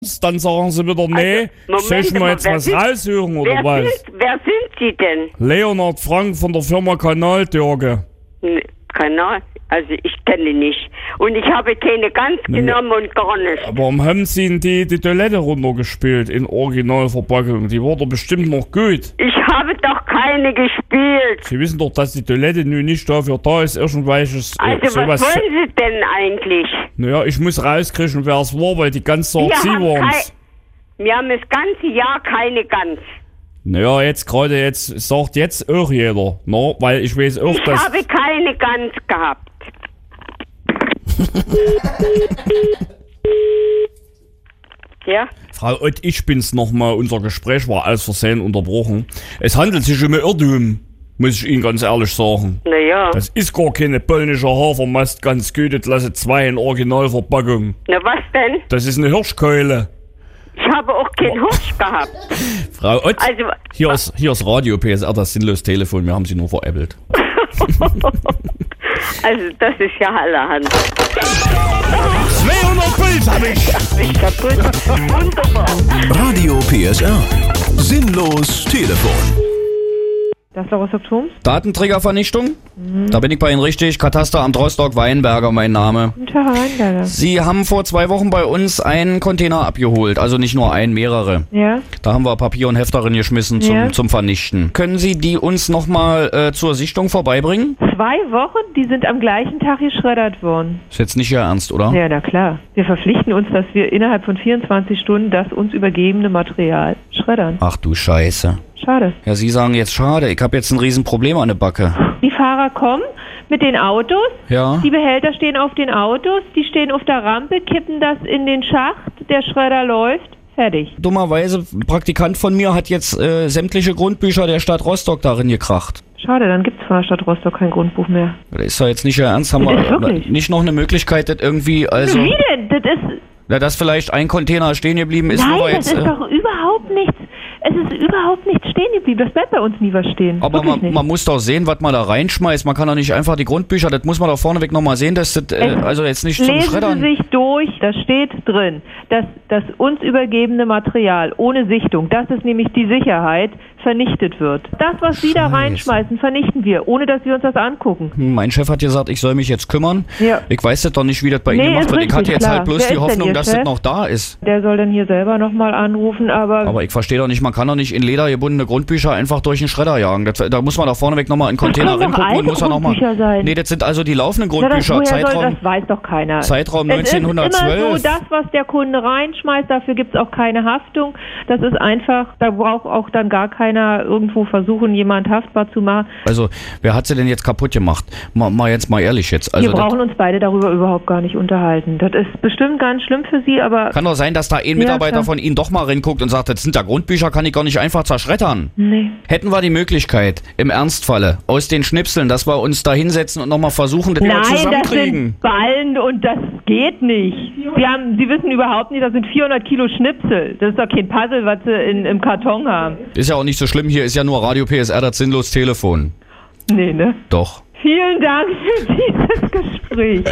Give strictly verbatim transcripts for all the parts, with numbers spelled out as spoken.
Dann sagen sie wieder, nee, Also, soll ich Moment mir mal, jetzt wer was sind- raussuchen oder Wer was? sind, wer sind Sie denn? Leonhard Frank von der Firma Kanaldürge. Ne, Kanal? Also ich kenne ihn nicht. Und ich habe keine Gans genommen und gar nicht. Warum haben sie denn die, die Toilette runtergespielt in Originalverpackung? Die war doch bestimmt noch gut. Ich habe doch keine gespielt. Sie wissen doch, dass die Toilette nun nicht dafür da ist, irgendwelches äh, Also sowas. was wollen Sie denn eigentlich? Naja, ich muss rauskriegen, wer es war, weil die Gans sagt, Wir sie haben, waren's. kei- wir haben das ganze Jahr keine Gans. Naja, jetzt gerade jetzt sagt jetzt auch jeder, no, weil ich weiß auch, Ich dass... habe keine Gans gehabt. Ja? Frau Ott, ich bin's nochmal, unser Gespräch war aus Versehen unterbrochen. Es handelt sich um ein Irrtum, muss ich Ihnen ganz ehrlich sagen. Naja. Das ist gar keine polnische Hafermast, ganz gut, das lasse zwei in Originalverpackung. Na was denn? Das ist eine Hirschkeule. Ich habe auch keinen Hirsch gehabt. Frau Ott, Also, hier ist, hier ist Radio P S R, das sinnlose Telefon, wir haben Sie nur veräppelt. also das ist ja allerhand. zweihundert Puls hab ich! Ich kaputt. Wunderbar. Radio P S R. Sinnlos Telefon. Das ist Rostock Turms. Datenträgervernichtung? Mhm. Da bin ich bei Ihnen richtig. Kataster Rostock, Weinberger, mein Name. Guten Tag, Herr Weinberger. Sie haben vor zwei Wochen bei uns einen Container abgeholt. Also nicht nur einen, mehrere. Ja? Da haben wir Papier und Heft darin geschmissen zum, Ja. zum Vernichten. Können Sie die uns nochmal äh, zur Sichtung vorbeibringen? Zwei Wochen, die sind am gleichen Tag geschreddert worden. Ist jetzt nicht Ihr Ernst, oder? Ja, na klar. Wir verpflichten uns, dass wir innerhalb von vierundzwanzig Stunden das uns übergebene Material schreddern. Ach du Scheiße. Schade. Ja, Sie sagen jetzt schade. Ich habe jetzt ein Riesenproblem an der Backe. Die Fahrer kommen mit den Autos. Ja. Die Behälter stehen auf den Autos. Die stehen auf der Rampe, kippen das in den Schacht. Der Schredder läuft. Fertig. Dummerweise, ein Praktikant von mir hat jetzt äh, sämtliche Grundbücher der Stadt Rostock darin gekracht. Schade, dann gibt es von der Stadt Rostock kein Grundbuch mehr. Das ist doch jetzt nicht Ihr Ernst. Haben Das ist wir wirklich. nicht noch eine Möglichkeit, das irgendwie, also... Wie denn? Das ist... Na, dass vielleicht ein Container stehen geblieben ist, Nein, wo wir das jetzt... ist Äh, doch überhaupt nichts. Es ist überhaupt nichts stehen geblieben. Das bleibt bei uns nie was stehen. aber Wirklich man, nicht. man muss doch sehen, was man da reinschmeißt. Man kann doch nicht einfach die Grundbücher, das muss man doch vorneweg nochmal sehen, dass das, äh, Es- also jetzt nicht zum Lesen Schreddern... Sie sich durch, da steht drin, dass das uns übergebene Material ohne Sichtung, das ist nämlich die Sicherheit, vernichtet wird. Das, was Sie da Scheiße. reinschmeißen, vernichten wir, ohne dass wir uns das angucken. Hm, Mein Chef hat gesagt, ich soll mich jetzt kümmern. Ja. Ich weiß das doch nicht, wie das bei Nee, Ihnen gemacht ist wird. Ich hatte richtig, jetzt klar. halt bloß Wer die ist denn Hoffnung, Ihr dass Chef? das noch da ist. Der soll dann hier selber nochmal anrufen, aber, Aber ich verstehe doch nicht, man kann doch nicht in Leder gebundene Grundbücher einfach durch den Schredder jagen. Das, da muss man doch vorneweg nochmal in den Container können doch reingucken und alte muss ja nochmal... Grundbücher sein. Nee, das sind also die laufenden na, das, Grundbücher. woher soll, Zeitraum... das weiß doch keiner. Zeitraum Es ist neunzehnhundertzwölf. immer so, das, was der Kunde reinschmeißt, dafür gibt es auch keine Haftung. Das ist einfach, da braucht auch dann gar keiner irgendwo versuchen, jemand haftbar zu machen. Also, wer hat sie denn jetzt kaputt gemacht? Mal, mal jetzt mal ehrlich jetzt. Also, Wir das brauchen uns beide darüber überhaupt gar nicht unterhalten. Das ist bestimmt ganz schlimm für Sie, aber kann doch sein, dass da ein Mitarbeiter klar. von Ihnen doch mal reinguckt und sagt, das sind ja Grundbücher, kann ich gar nicht einfach zerschreddern. nee. Hätten wir die Möglichkeit, im Ernstfalle, aus den Schnipseln, dass wir uns da hinsetzen und nochmal versuchen, das wieder Nein, das zusammenkriegen. sind Ballen und das geht nicht. Sie, haben, Sie wissen überhaupt nicht, das sind vierhundert Kilo Schnipsel. Das ist doch kein Puzzle, was Sie in, im Karton haben. Ist ja auch nicht so schlimm, hier ist ja nur Radio P S R, das sinnlos Telefon. Nee, ne? Doch. Vielen Dank für dieses Gespräch.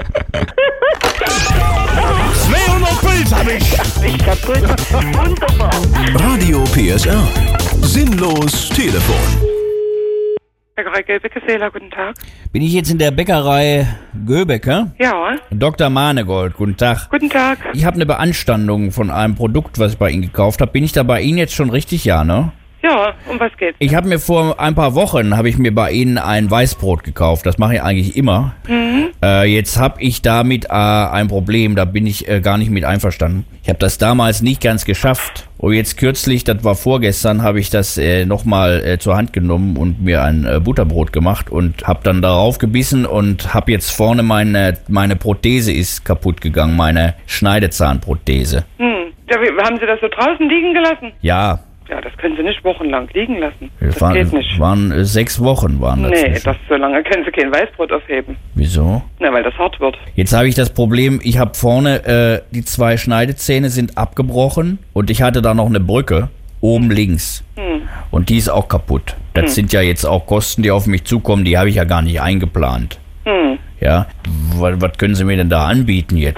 zweihundert Puls hab ich! Ich kaputt. Wunderbar. Radio P S R. Sinnlos Telefon. Bäckerei Göbecke, Seeler, guten Tag. Bin ich jetzt in der Bäckerei Göbecke? Ja, Doktor Manegold, guten Tag. guten Tag. Ich habe eine Beanstandung von einem Produkt, was ich bei Ihnen gekauft habe. Bin ich da bei Ihnen jetzt schon richtig? Ja, ne? Ja, um was geht's? Ich habe mir vor ein paar Wochen, habe ich mir bei Ihnen ein Weißbrot gekauft. Das mache ich eigentlich immer. Mhm. Äh, jetzt habe ich damit äh, ein Problem, da bin ich äh, gar nicht mit einverstanden. Ich habe das damals nicht ganz geschafft. Und jetzt kürzlich, das war vorgestern, habe ich das äh, nochmal äh, zur Hand genommen und mir ein äh, Butterbrot gemacht und habe dann darauf gebissen und habe jetzt vorne meine, meine Prothese ist kaputt gegangen, meine Schneidezahnprothese. Hm. Ja, wie, haben Sie das so draußen liegen gelassen? Ja, Ja, das können Sie nicht wochenlang liegen lassen. Das es waren, geht nicht. waren äh, sechs Wochen waren das. Nee, das so lange können Sie kein Weißbrot aufheben. Wieso? Na, weil das hart wird. Jetzt habe ich das Problem, ich habe vorne, äh, die zwei Schneidezähne sind abgebrochen und ich hatte da noch eine Brücke oben links. Hm. Und die ist auch kaputt. Das Hm. sind ja jetzt auch Kosten, die auf mich zukommen, die habe ich ja gar nicht eingeplant. Hm. Ja, was, was können Sie mir denn da anbieten jetzt?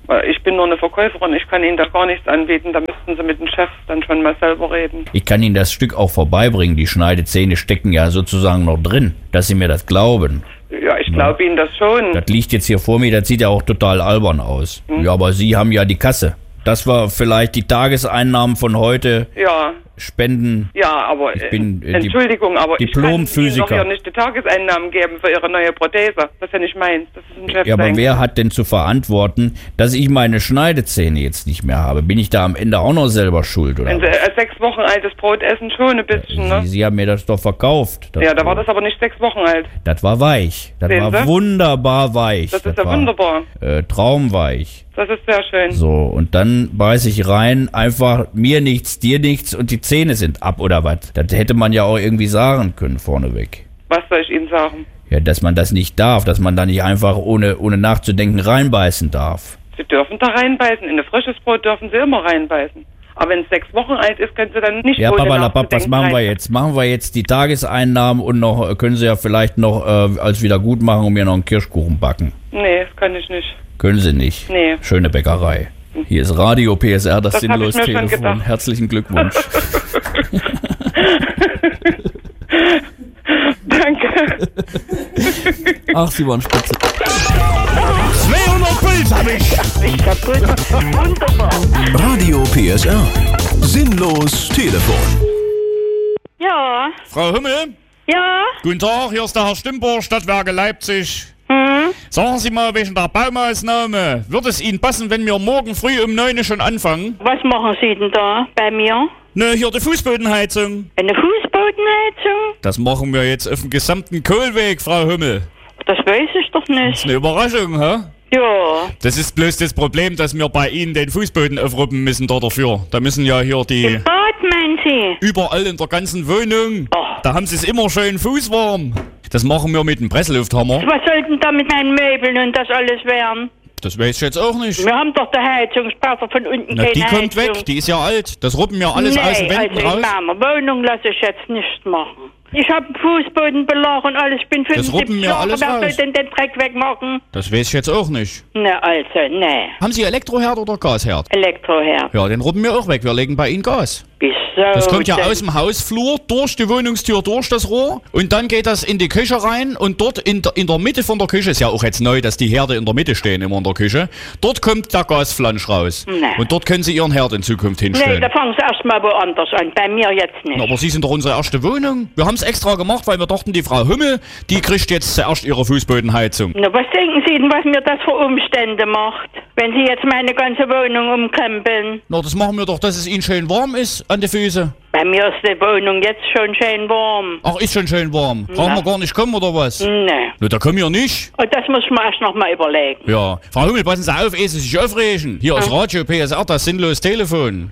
Weil ich bin nur eine Verkäuferin, ich kann Ihnen da gar nichts anbieten. Da müssten Sie mit dem Chef dann schon mal selber reden. Ich kann Ihnen das Stück auch vorbeibringen. Die Schneidezähne stecken ja sozusagen noch drin, dass Sie mir das glauben. Ja, ich glaube Ihnen das schon. Das liegt jetzt hier vor mir, das sieht ja auch total albern aus. Hm. Ja, aber Sie haben ja die Kasse. Das war vielleicht die Tageseinnahmen von heute. Ja. Spenden. Ja, aber Ich bin, äh, äh, Entschuldigung, aber ich kann Ihnen Diplomphysiker. doch ja nicht die Tageseinnahmen geben für Ihre neue Prothese. Das ist ja nicht meins. Das ist ein Chef. Ja, aber wer hat denn zu verantworten, dass ich meine Schneidezähne jetzt nicht mehr habe? Bin ich da am Ende auch noch selber schuld, oder? Wenn Sie äh, sechs Wochen altes Brot essen, schon ein bisschen, ne? Sie, Sie haben mir das doch verkauft. Das Ja, da war das aber nicht sechs Wochen alt. Das war weich. Das Sehen war Sie? wunderbar weich. Das ist ja war, wunderbar. Äh, traumweich. Das ist sehr schön. So, und dann beiß ich rein, einfach mir nichts, dir nichts und die Zähne sind ab, oder was? Das hätte man ja auch irgendwie sagen können vorneweg. Was soll ich Ihnen sagen? Ja, dass man das nicht darf, dass man da nicht einfach ohne, ohne nachzudenken reinbeißen darf. Sie dürfen da reinbeißen. In ein frisches Brot dürfen Sie immer reinbeißen. Aber wenn es sechs Wochen alt ist, können Sie dann nicht Ja, ohne Papalapap, was nachzudenken machen wir rein- jetzt? Machen wir jetzt die Tageseinnahmen und noch, können Sie ja vielleicht noch äh, als Wiedergutmachung und mir noch einen Kirschkuchen backen. Nee, das kann ich nicht. Können Sie nicht. Nee. Schöne Bäckerei. Hier ist Radio P S R, das, Das hab ich mir schon Sinnlos-Telefon. gedacht. Herzlichen Glückwunsch. Danke. Ach, Sie waren spitze. zweihundert Puls hab ich. Ich kaputt. Wunderbar. Radio P S R. Sinnlos Telefon. Ja, Frau Hümmel, ja. guten Tag, hier ist der Herr Stimper, Stadtwerke Leipzig. Hm? Sagen Sie mal wegen der Baumaßnahme, wird es Ihnen passen, wenn wir morgen früh um neun schon anfangen? Was machen Sie denn da bei mir? Ne, hier die Fußbodenheizung. Eine Fußbodenheizung? Das machen wir jetzt auf dem gesamten Kohlweg, Frau Hümmel. Das weiß ich doch Das nicht. ist eine Überraschung, hä? Ja. Das ist bloß das Problem, dass wir bei Ihnen den Fußboden aufruppen müssen da dafür. Da müssen ja hier die Bad, meinen Sie? überall in der ganzen Wohnung. Ach. Da haben Sie es immer schön fußwarm. Das machen wir mit dem Presslufthammer. Was soll denn da mit meinen Möbeln und das alles werden? Das weiß ich jetzt auch nicht. Wir haben doch die Heizung, ich brauche von unten Na, keine die kommt Heizung. weg, die ist ja alt. Das ruppen wir alles nee, aus den Wänden also raus. in meiner Wohnung lasse ich jetzt nicht machen. Ich habe Fußbodenbelag und alles, ich bin Das ruppen fünfundsiebzig wir Jahre, alles wer raus. soll denn den Dreck wegmachen? Das weiß ich jetzt auch nicht. Ne, also, ne. Haben Sie Elektroherd oder Gasherd? Elektroherd. Ja, den ruppen wir auch weg. Wir legen bei Ihnen Gas. Wieso Das kommt ja denn? aus dem Hausflur, durch die Wohnungstür, durch das Rohr. Und dann geht das in die Küche rein. Und dort in der, in der Mitte von der Küche, ist ja auch jetzt neu, dass die Herde in der Mitte stehen, immer in der Küche. Dort kommt der Gasflansch raus. Nee. Und dort können Sie Ihren Herd in Zukunft Nee, hinstellen. da fangen Sie erstmal woanders an. Bei mir jetzt nicht. Na, aber Sie sind doch unsere erste Wohnung. Wir haben es extra gemacht, weil wir dachten, die Frau Hümmel, die kriegt jetzt zuerst ihre Fußbodenheizung. Na, was denken Sie denn, was mir das für Umstände macht, wenn Sie jetzt meine ganze Wohnung umkrempeln? Na, das machen wir doch, dass es Ihnen schön warm ist an den Füßen. Bei mir ist die Wohnung jetzt schon schön warm. Ach, ist schon schön warm. Brauchen Na. wir gar nicht kommen, oder was? Ne. Na, da kommen wir nicht. Und das muss man erst noch mal überlegen. Ja. Frau Hümmel, passen Sie auf, ehe Sie sich aufregen. Hier ist Radio P S R, das sinnlos Telefon.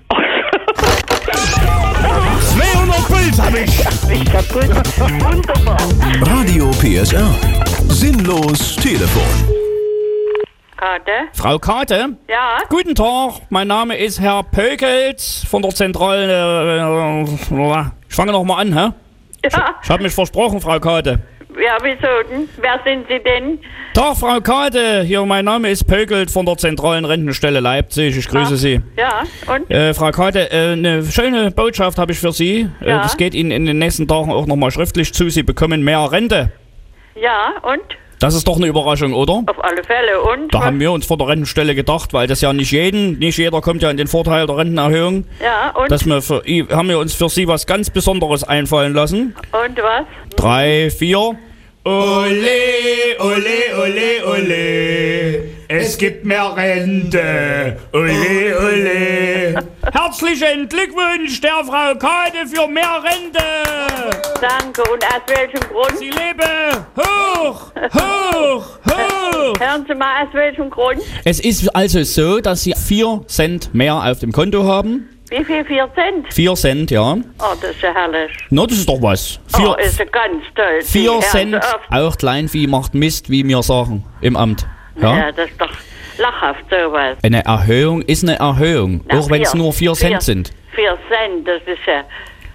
zweihundert Puls hab ich. Ich kaputt. Wunderbar. Radio P S R. Sinnlos Telefon. Karte? Frau Kate? Ja? Guten Tag, mein Name ist Herr Pökelt von der Zentrale. Äh, ich fange noch mal an, hä? Ja. Ich habe mich versprochen, Frau Kate. Ja, wieso denn? Wer sind Sie denn? Tag, Frau Kate. Hier, mein Name ist Pökelt von der Zentralen Rentenstelle Leipzig. Ich grüße Sie. Ja, und? Äh, Frau Kate, äh, eine schöne Botschaft habe ich für Sie. Äh, Ja. das geht Ihnen in den nächsten Tagen auch nochmal schriftlich zu. Sie bekommen mehr Rente. Ja, und? Das ist doch eine Überraschung, oder? Auf alle Fälle, und? Da haben wir uns vor der Rentenstelle gedacht, weil das ja nicht jeden, nicht jeder kommt ja in den Vorteil der Rentenerhöhung. Ja, und? Dass wir für, i- haben wir uns für Sie was ganz Besonderes einfallen lassen. Und was? Drei, vier. Ole, ole, ole, ole. Es gibt mehr Rente. Ole, ole. Herzlichen Glückwunsch der Frau Kade für mehr Rente. Danke, und aus welchem Grund? Sie lebe hoch, hoch, hoch. Hören Sie mal, aus welchem Grund? Es ist also so, dass Sie vier Cent mehr auf dem Konto haben. Wie viel? Vier Cent? Vier Cent, ja. Oh, das ist ja herrlich. Na, das ist doch was. Vier, Oh, ist ja ganz toll. Sie vier hören Cent, so oft. auch Kleinvieh macht Mist, wie wir sagen, im Amt. Ja? Ja? das ist doch lachhaft, sowas. Eine Erhöhung ist eine Erhöhung, Na, auch wenn es vier- nur vier Cent vier- sind. Vier Cent, das ist ja...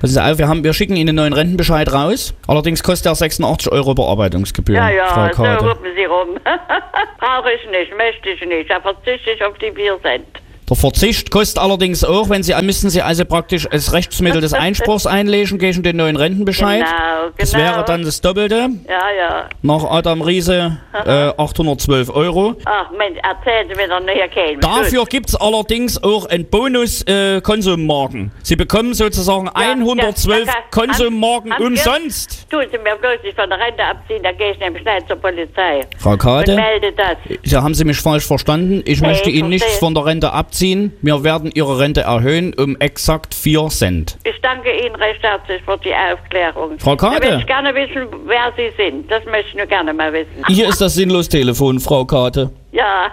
Passen Sie auf, wir, haben, wir schicken Ihnen einen neuen Rentenbescheid raus. Allerdings kostet er sechsundachtzig Euro Bearbeitungsgebühr. Ja, ja, Frau so Karte. rufen Sie rum. Brauche ich nicht, möchte ich nicht. Da verzichte ich auf die vier Cent. Der Verzicht kostet allerdings auch, wenn Sie, müssen Sie also praktisch als Rechtsmittel des Einspruchs einlegen gegen den neuen Rentenbescheid. Genau, genau. Das wäre dann das Doppelte. Ja, ja. Nach Adam Riese äh, achthundertzwölf Euro. Ach Mensch, erzählen Sie mir doch nicht, keinen. Dafür gibt es allerdings auch einen Bonus-Konsummarken. Äh, Sie bekommen sozusagen Ja, hundertzwölf ja, Konsummarken Hans- Hans- umsonst. Tun Sie mir bloß nicht von der Rente abziehen, da gehe ich nämlich schnell zur Polizei. Frau Kade, Und melde das. ja, haben Sie mich falsch verstanden. Ich Nee, möchte ich Ihnen nichts verstehe. von der Rente abziehen. Wir werden Ihre Rente erhöhen um exakt vier Cent. Ich danke Ihnen recht herzlich für die Aufklärung. Frau Kade. Da will ich gerne wissen, wer Sie sind. Das möchte ich nur gerne mal wissen. Hier ist das Sinnlos-Telefon, Frau Kate. Ja.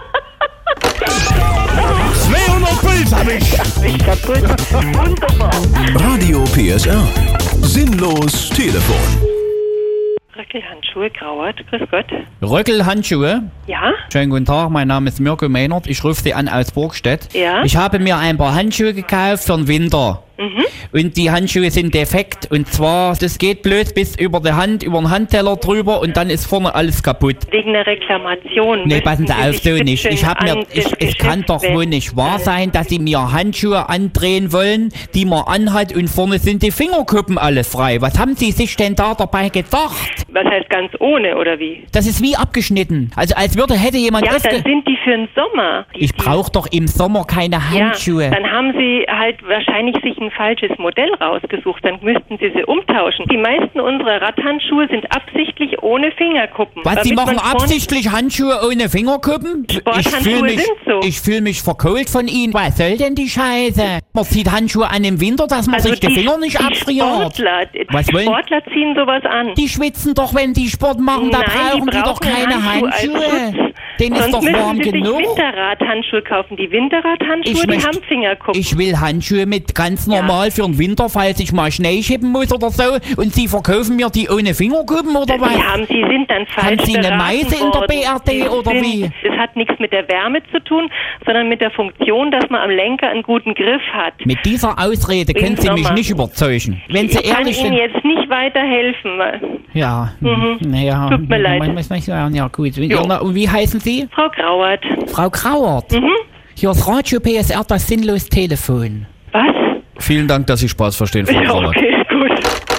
zweihundert Puls hab ich. Nicht kaputt. Wunderbar. Radio P S R. Sinnlos Telefon. Röckelhandschuhe, Grauert, grüß Gott. Röckelhandschuhe. Ja? Schönen guten Tag, mein Name ist Mirko Mehnert. Ich rufe Sie an aus Burgstedt. Ja? Ich habe mir ein paar Handschuhe gekauft für den Winter. Mhm. Und die Handschuhe sind defekt. Und zwar, das geht bloß bis über die Hand, über den Handteller drüber und dann ist vorne alles kaputt. Wegen der Reklamation. Nee, passen Sie Möchten auf, sich so bitte nicht. Ich hab mir, an ich, das es kann doch Geschäft wohl nicht wahr wenden. sein, dass Sie mir Handschuhe andrehen wollen, die man anhat und vorne sind die Fingerkuppen alle frei. Was haben Sie sich denn da dabei gedacht? Was heißt ganz ohne, oder wie? Das ist wie abgeschnitten. Also als würde, hätte jemand Ja, aufge- dann sind die für den Sommer. Die, Ich brauche doch im Sommer keine Handschuhe. Ja, dann haben Sie halt wahrscheinlich sich ein falsches Modell rausgesucht. Dann müssten Sie sie umtauschen. Die meisten unserer Radhandschuhe sind absichtlich ohne Fingerkuppen. Was, Sie damit machen man vorne- absichtlich Handschuhe ohne Fingerkuppen? Ich Sporthandschuhe fühle mich, sind so. ich fühl mich verkohlt von Ihnen. Was soll denn die Scheiße? Man zieht Handschuhe an im Winter, dass man sich die, Finger nicht die abfriert. Sportler, Was die wollen- Sportler ziehen sowas an. Die schwitzen doch, wenn die Sport machen, da Nein, brauchen die, doch brauchen keine Handschuhe als Handschuhe. Schutz. Denen ist Sonst doch müssen warm Sie sich genug. Winterradhandschuhe kaufen. Die Winterradhandschuhe, Ich die möchte- haben Fingerkuppen. Ich will Handschuhe mit ganz normal für den Winter, falls ich mal Schnee schippen muss oder so. Und Sie verkaufen mir die ohne Fingerkuppen oder was? Die haben, Sie sind dann falsch Haben Sie eine beraten Meise in der worden. B R D Sie oder sind, wie? Das hat nichts mit der Wärme zu tun, sondern mit der Funktion, dass man am Lenker einen guten Griff hat. Mit dieser Ausrede können Sie mich Sommer. nicht überzeugen. Wenn Sie Ich kann ehrlich Ihnen sind. jetzt nicht weiterhelfen. weil- Ja, Mhm. naja. Tut mir leid. Ja, ja, gut. Und, Jo. und wie heißen Sie? Frau Grauert. Frau Grauert. Mhm. Hier ist Radio P S R, das sinnlos Telefon. Was? Vielen Dank, dass Sie Spaß verstehen, Frau Ja, Grauert. okay, gut.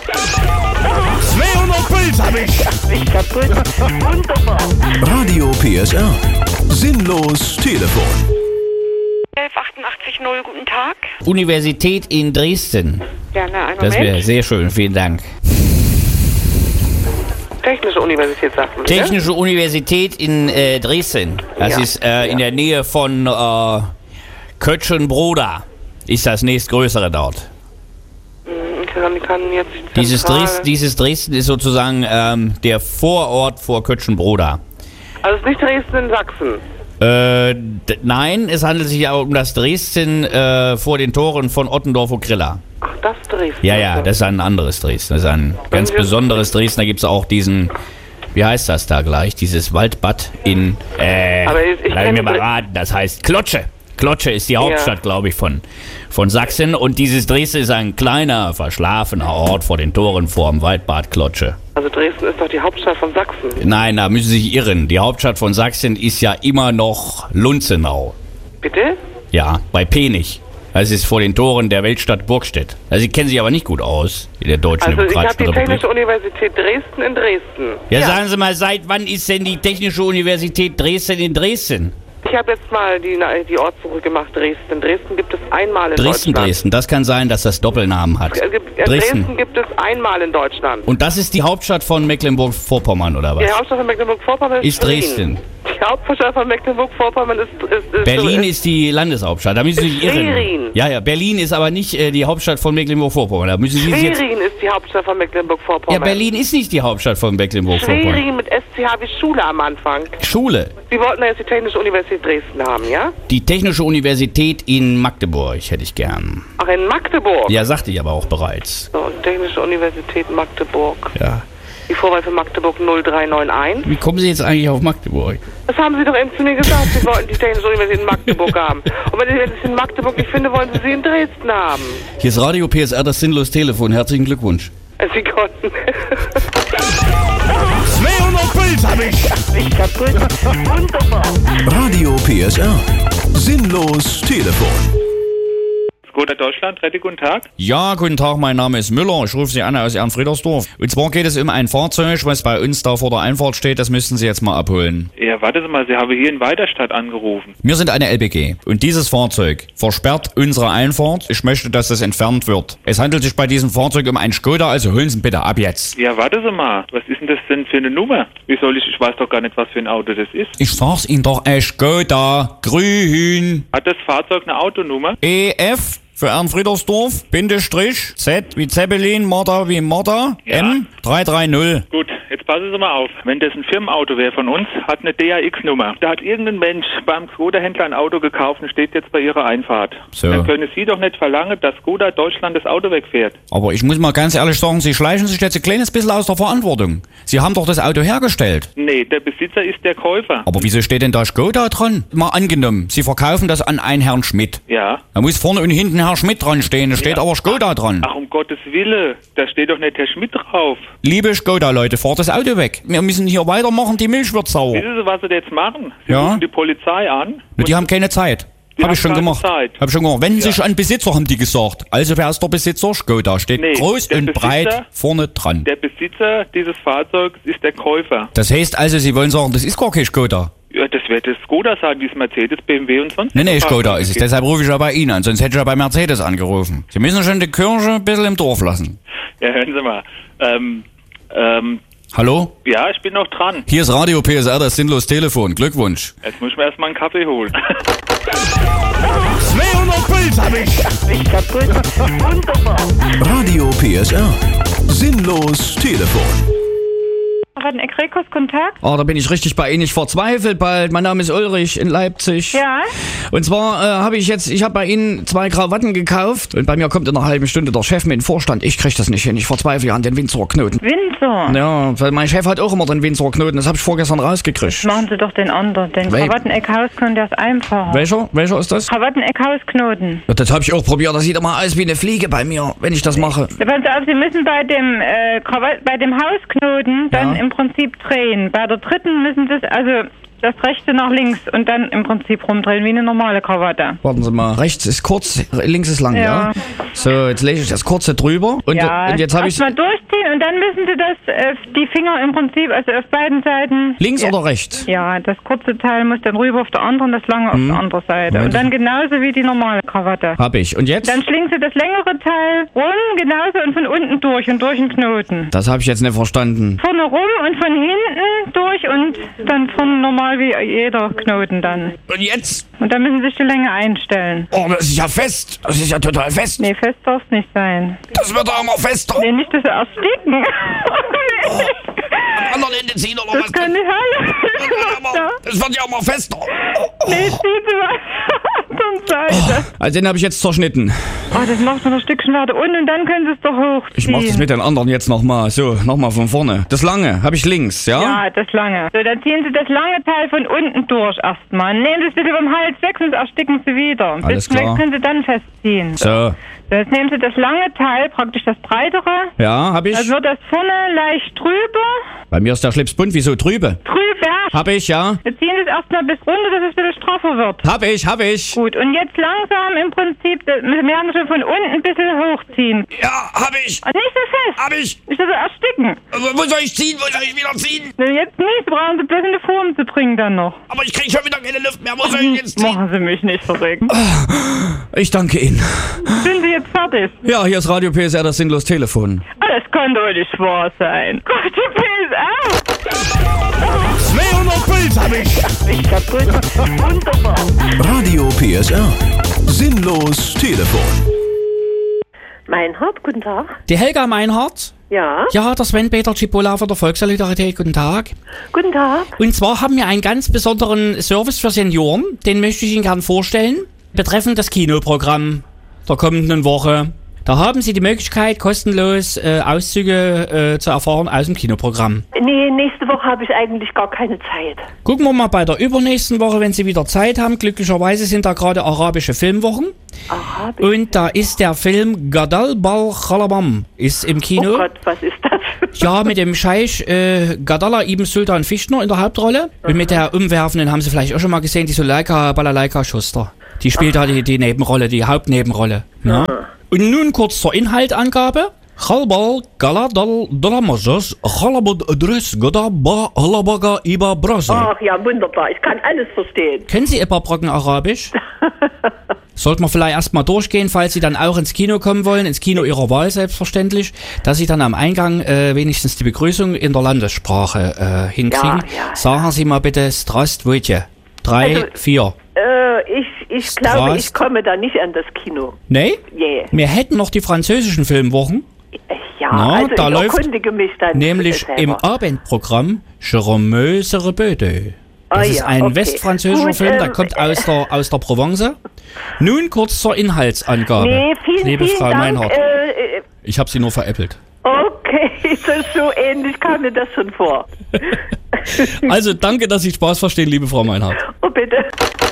zweihundert Puls hab ich. Nicht kaputt. Wunderbar. Radio P S R. Sinnlos Telefon. elf achtundachtzig null, guten Tag. Universität in Dresden. Gerne, einen Das wäre Moment. sehr schön, vielen Dank. Technische Universität, sagt man. Technische Universität in äh, Dresden. Das Ja. ist äh, in der Nähe von äh, Kötschenbroda. Ist das nächstgrößere dort. Ich kann, kann jetzt Dieses, zentral- Dres dieses Dresden ist sozusagen ähm, der Vorort vor Kötschenbroda. Also es ist nicht Dresden in Sachsen. Äh, d- nein, es handelt sich ja um das Dresden äh, vor den Toren von Ottendorf und Grilla. Ach, das Dresden. Ja, ja, das ist ein anderes Dresden. Das ist ein ganz wir- besonderes Dresden. Da gibt es auch diesen, wie heißt das da gleich? Dieses Waldbad in, äh, Aber ich- ich lass kenn mir mal Dre- raten, das heißt Klotsche. Klotsche ist die Hauptstadt, glaube ich, von, von Sachsen. Und dieses Dresden ist ein kleiner, verschlafener Ort vor den Toren vor dem Waldbad Klotsche. Also Dresden ist doch die Hauptstadt von Sachsen. Nein, da müssen Sie sich irren. Die Hauptstadt von Sachsen ist ja immer noch Lunzenau. Bitte? Ja, bei Penich. Das ist vor den Toren der Weltstadt Burgstedt. Also Sie kennen sich aber nicht gut aus in der Deutschen Also ich habe Demokratischen die Republik. Technische Universität Dresden in Dresden. Ja, sagen Sie mal, seit wann ist denn die Technische Universität Dresden in Dresden? Ich habe jetzt mal die, die Ortssuche gemacht, Dresden. Dresden gibt es einmal in Dresden, Deutschland. Dresden. Das kann sein, dass das Doppelnamen hat. Äh, gibt- äh, Dresden. Dresden gibt es einmal in Deutschland. Und das ist die Hauptstadt von Mecklenburg-Vorpommern, oder was? Die Hauptstadt von Mecklenburg-Vorpommern ist, Ist Dresden. Die Hauptstadt von Mecklenburg-Vorpommern ist, ist, ist Berlin ist, ist die Landeshauptstadt. Da müssen Sie sich irren. Schwerin. Ja, ja. Berlin ist aber nicht äh, die Hauptstadt von Mecklenburg-Vorpommern. Da müssen Sie sich jetzt. Schwerin ist die Hauptstadt von Ja, Mecklenburg-Vorpommern. Berlin ist nicht die Hauptstadt von Mecklenburg-Vorpommern. Schwerin mit S C H wie Schule am Anfang. Schule. Sie wollten ja jetzt die Technische Universität Dresden haben, ja? Die Technische Universität in Magdeburg hätte ich gern. Ach, in Magdeburg. Ja, sagte ich aber auch bereits. So, Technische Universität Magdeburg. Ja. Die Vorwahl für Magdeburg null drei neun eins. Wie kommen Sie jetzt eigentlich auf Magdeburg? Das haben Sie doch eben zu mir gesagt. Sie wollten die Technische Universität in Magdeburg haben. Und wenn Sie es in Magdeburg nicht finden, wollen Sie sie in Dresden haben. Hier ist Radio P S R, das sinnlos Telefon. Herzlichen Glückwunsch. Sie konnten. zweihundert Puls hab ich. Ich kaputt. Wunderbar. Radio P S R. Sinnlos Telefon. Skoda Deutschland, Retti, guten Tag. Ja, guten Tag, mein Name ist Müller. Ich rufe Sie an aus Ehrenfriedersdorf. Und zwar geht es um ein Fahrzeug, was bei uns da vor der Einfahrt steht. Das müssten Sie jetzt mal abholen. Ja, warten Sie mal, Sie haben hier in Weiterstadt angerufen. Wir sind eine L B G. Und dieses Fahrzeug versperrt unsere Einfahrt. Ich möchte, dass das entfernt wird. Es handelt sich bei diesem Fahrzeug um einen Skoda, also holen Sie ihn bitte ab jetzt. Ja, warten Sie mal, was ist denn das denn für eine Nummer? Wie soll ich, ich weiß doch gar nicht, was für ein Auto das ist. Ich sag's Ihnen doch, ein Skoda, grün. Hat das Fahrzeug eine Autonummer? E F für Ehrenfriedersdorf, Bindestrich, Z wie Zeppelin, Martha wie Martha, Ja. M drei drei null. Gut, jetzt passen Sie mal auf. Wenn das ein Firmenauto wäre von uns, hat eine D A X-Nummer. Da hat irgendein Mensch beim Skoda-Händler ein Auto gekauft und steht jetzt bei Ihrer Einfahrt. So. Dann können Sie doch nicht verlangen, dass Skoda Deutschland das Auto wegfährt. Aber ich muss mal ganz ehrlich sagen, Sie schleichen sich jetzt ein kleines bisschen aus der Verantwortung. Sie haben doch das Auto hergestellt. Nee, der Besitzer ist der Käufer. Aber wieso steht denn da Skoda dran? Mal angenommen, Sie verkaufen das an einen Herrn Schmidt. Ja. Da muss vorne und hinten Herr Schmidt dran stehen, da steht Ja. aber Skoda dran. Ach, um Gottes Willen, da steht doch nicht Herr Schmidt drauf. Liebe Skoda-Leute, fahrt das Auto weg. Wir müssen hier weitermachen, die Milch wird sauer. Wissen Sie, was Sie jetzt machen? Sie Ja. rufen die Polizei an. Nur die haben keine Zeit. Die Hab haben ich schon keine gemacht. Zeit. Hab ich schon gemacht. Wenden Ja. sich an Besitzer, haben die gesagt. Also wer ist der Besitzer? Skoda. Steht Nee, groß der und Besitzer- breit vorne dran. Der Besitzer dieses Fahrzeugs ist der Käufer. Das heißt also, Sie wollen sagen, das ist gar kein Skoda. Ja, das wird das Skoda sein, wie es Mercedes, B M W und sonst. Nee, nee, Skoda Fahrzeuge ist es. gibt. Deshalb rufe ich ja bei Ihnen an. Sonst hätte ich ja bei Mercedes angerufen. Sie müssen schon die Kirche ein bisschen im Dorf lassen. Ja, hören Sie mal. Ähm, ähm, Hallo? ja, ich bin noch dran. Hier ist Radio P S R, das sinnlos Telefon. Glückwunsch. Jetzt muss ich mir erstmal einen Kaffee holen. zweihundert Puls hab ich. Ich kaputt. Wunderbar. Radio P S R. Sinnlos Telefon. Hatten Ekrekos Kontakt? Oh, da bin ich richtig bei Ihnen. Ich verzweifelt bald. Mein Name ist Ulrich in Leipzig. Ja. Und zwar äh, habe ich jetzt, ich habe bei Ihnen zwei Krawatten gekauft und bei mir kommt in einer halben Stunde der Chef mit dem Vorstand. Ich krieg das nicht hin. Ich verzweifle an den Windsorer Knoten. Windsor. Ja, weil mein Chef hat auch immer den Windsorer Knoten. Das habe ich vorgestern rausgekriegt. Machen Sie doch den anderen. Den Wel- Krawatteneck-Hausknoten, der ist einfacher. Welcher? Welcher ist das? Krawatteneck-Hausknoten. Ja, das habe ich auch probiert. Das sieht immer aus wie eine Fliege bei mir, wenn ich das mache. Ja, passen Sie auf, Sie müssen bei dem, äh, Krawat bei dem Hausknoten dann Ja. im Prinzip drehen. Bei der dritten müssen Sie es, also das rechte nach links und dann im Prinzip rumdrehen, wie eine normale Krawatte. Warten Sie mal. Rechts ist kurz, links ist lang, ja? Ja. So, jetzt lege ich das kurze drüber. Und, ja, und jetzt habe ich... erstmal durchziehen und dann müssen Sie das, äh, die Finger im Prinzip, also auf beiden Seiten. Links ja. oder rechts? Ja, das kurze Teil muss dann rüber auf der anderen, das lange auf der anderen Seite. Ja, Und das- dann genauso wie die normale Krawatte. Hab ich. Und jetzt? Dann schlingen Sie das längere Teil rum, genauso und von unten durch und durch den Knoten. Das habe ich jetzt nicht verstanden. Vorne rum und von hinten durch und dann vorne normal wie jeder Knoten dann. Und jetzt? Und dann müssen Sie sich die Länge einstellen. Oh, das ist ja fest. Das ist ja total fest. Nee, fest darf es nicht sein. Das wird doch immer fester. Nee, nicht, dass Sie ersticken. Am anderen Ende ziehen oder Das kann nicht sein. Ja. Das wird ja immer fester. Nee, ziehen Sie mal zur Seite. Also den habe ich jetzt zerschnitten. Oh, das macht man ein Stückchen weiter unten und dann können Sie es doch hochziehen. Ich mach das mit den anderen jetzt nochmal. So, nochmal von vorne. Das lange habe ich links, ja? Ja, das lange. So, dann ziehen Sie das lange Teil von unten durch erstmal. Nehmen Sie es bitte beim Hals weg, sonst ersticken Sie wieder. Alles Bis weg klar. können Sie dann festziehen. So. So, jetzt nehmen Sie das lange Teil, praktisch das breitere. Ja, habe ich. Dann wird das vorne leicht drüber. Bei mir ist der Schlips bunt. Wieso trübe? Drüber. Hab ich, ja? Wir ziehen es erstmal bis runter, dass es ein bisschen straffer wird. Hab ich, hab ich. Gut, und jetzt langsam im Prinzip, das- wir haben schon von unten ein bisschen hochziehen. Ja, hab ich. Und nicht so fest. Hab ich. Nicht so ersticken. Wo soll ich ziehen? Wo soll ich wieder ziehen? Jetzt nicht, brauchen Sie bloß eine Form zu bringen dann noch. Aber ich krieg schon wieder keine Luft mehr. Wo soll ich jetzt ziehen? Machen Sie mich nicht verregen. Ich danke Ihnen. Sind Sie jetzt fertig? Ja, hier ist Radio P S R, das sinnlos Telefon. Ah, das kann doch nicht wahr sein. Gott, die P S R! zweihundert Puls hab ich. Ich kaputt. Wunderbar. Radio P S R. Sinnlos Telefon. Meinhard, guten Tag. Die Helga Meinhardt? Ja, Ja, der Sven Peter Cipolla von der Volkssolidarität. Guten Tag. guten Tag. Und zwar haben wir einen ganz besonderen Service für Senioren. Den möchte ich Ihnen gern vorstellen. Betreffend das Kinoprogramm der kommenden Woche. Da haben Sie die Möglichkeit, kostenlos äh, Auszüge äh, zu erfahren aus dem Kinoprogramm. Nee, nächste Woche habe ich eigentlich gar keine Zeit. Gucken wir mal bei der übernächsten Woche, wenn Sie wieder Zeit haben. Glücklicherweise sind da gerade arabische Filmwochen. Arabisch? Und da ist der Film Gadal Bal Khalabam ist im Kino. Oh Gott, was ist das? Ja, mit dem Scheich äh, Gadala Ibn Sultan Fichtner in der Hauptrolle. Aha. Und mit der umwerfenden, haben Sie vielleicht auch schon mal gesehen, die Suleika Balalaika Schuster. Die spielt Aha. da die, die Nebenrolle, die Hauptnebenrolle. Ja. Und nun kurz zur Inhaltangabe. Khalbal Galadal Dramazas Khalabad Adres Gadaba Halabaga Iba Brasa. Ach ja, wunderbar. Ich kann alles verstehen. Kennen Sie ein paar Brocken Arabisch? Sollte man vielleicht erstmal durchgehen, falls Sie dann auch ins Kino kommen wollen, ins Kino Ihrer Wahl selbstverständlich, dass Sie dann am Eingang äh, wenigstens die Begrüßung in der Landessprache äh, hinkriegen. Ja, ja, Sagen Sie mal bitte Strastwojtje. Drei, also, vier. Äh, ich ich glaube, ich komme da nicht an das Kino. Nee? Yeah. Wir hätten noch die französischen Filmwochen. Ja, Na, also da ich läuft erkundige mich dann. nämlich im Abendprogramm Jérôme Rebeude. Das oh, ist ja, ein okay. westfranzösischer Gut, Film, der ähm, kommt aus der, aus der Provence. Nun kurz zur Inhaltsangabe. Nee, vielen, Liebe vielen Frau Dank. Meinhardt. Äh, ich habe sie nur veräppelt. Okay, das ist so ähnlich, kam mir das schon vor. Also danke, dass Sie Spaß verstehen, liebe Frau Meinhardt. Oh, bitte.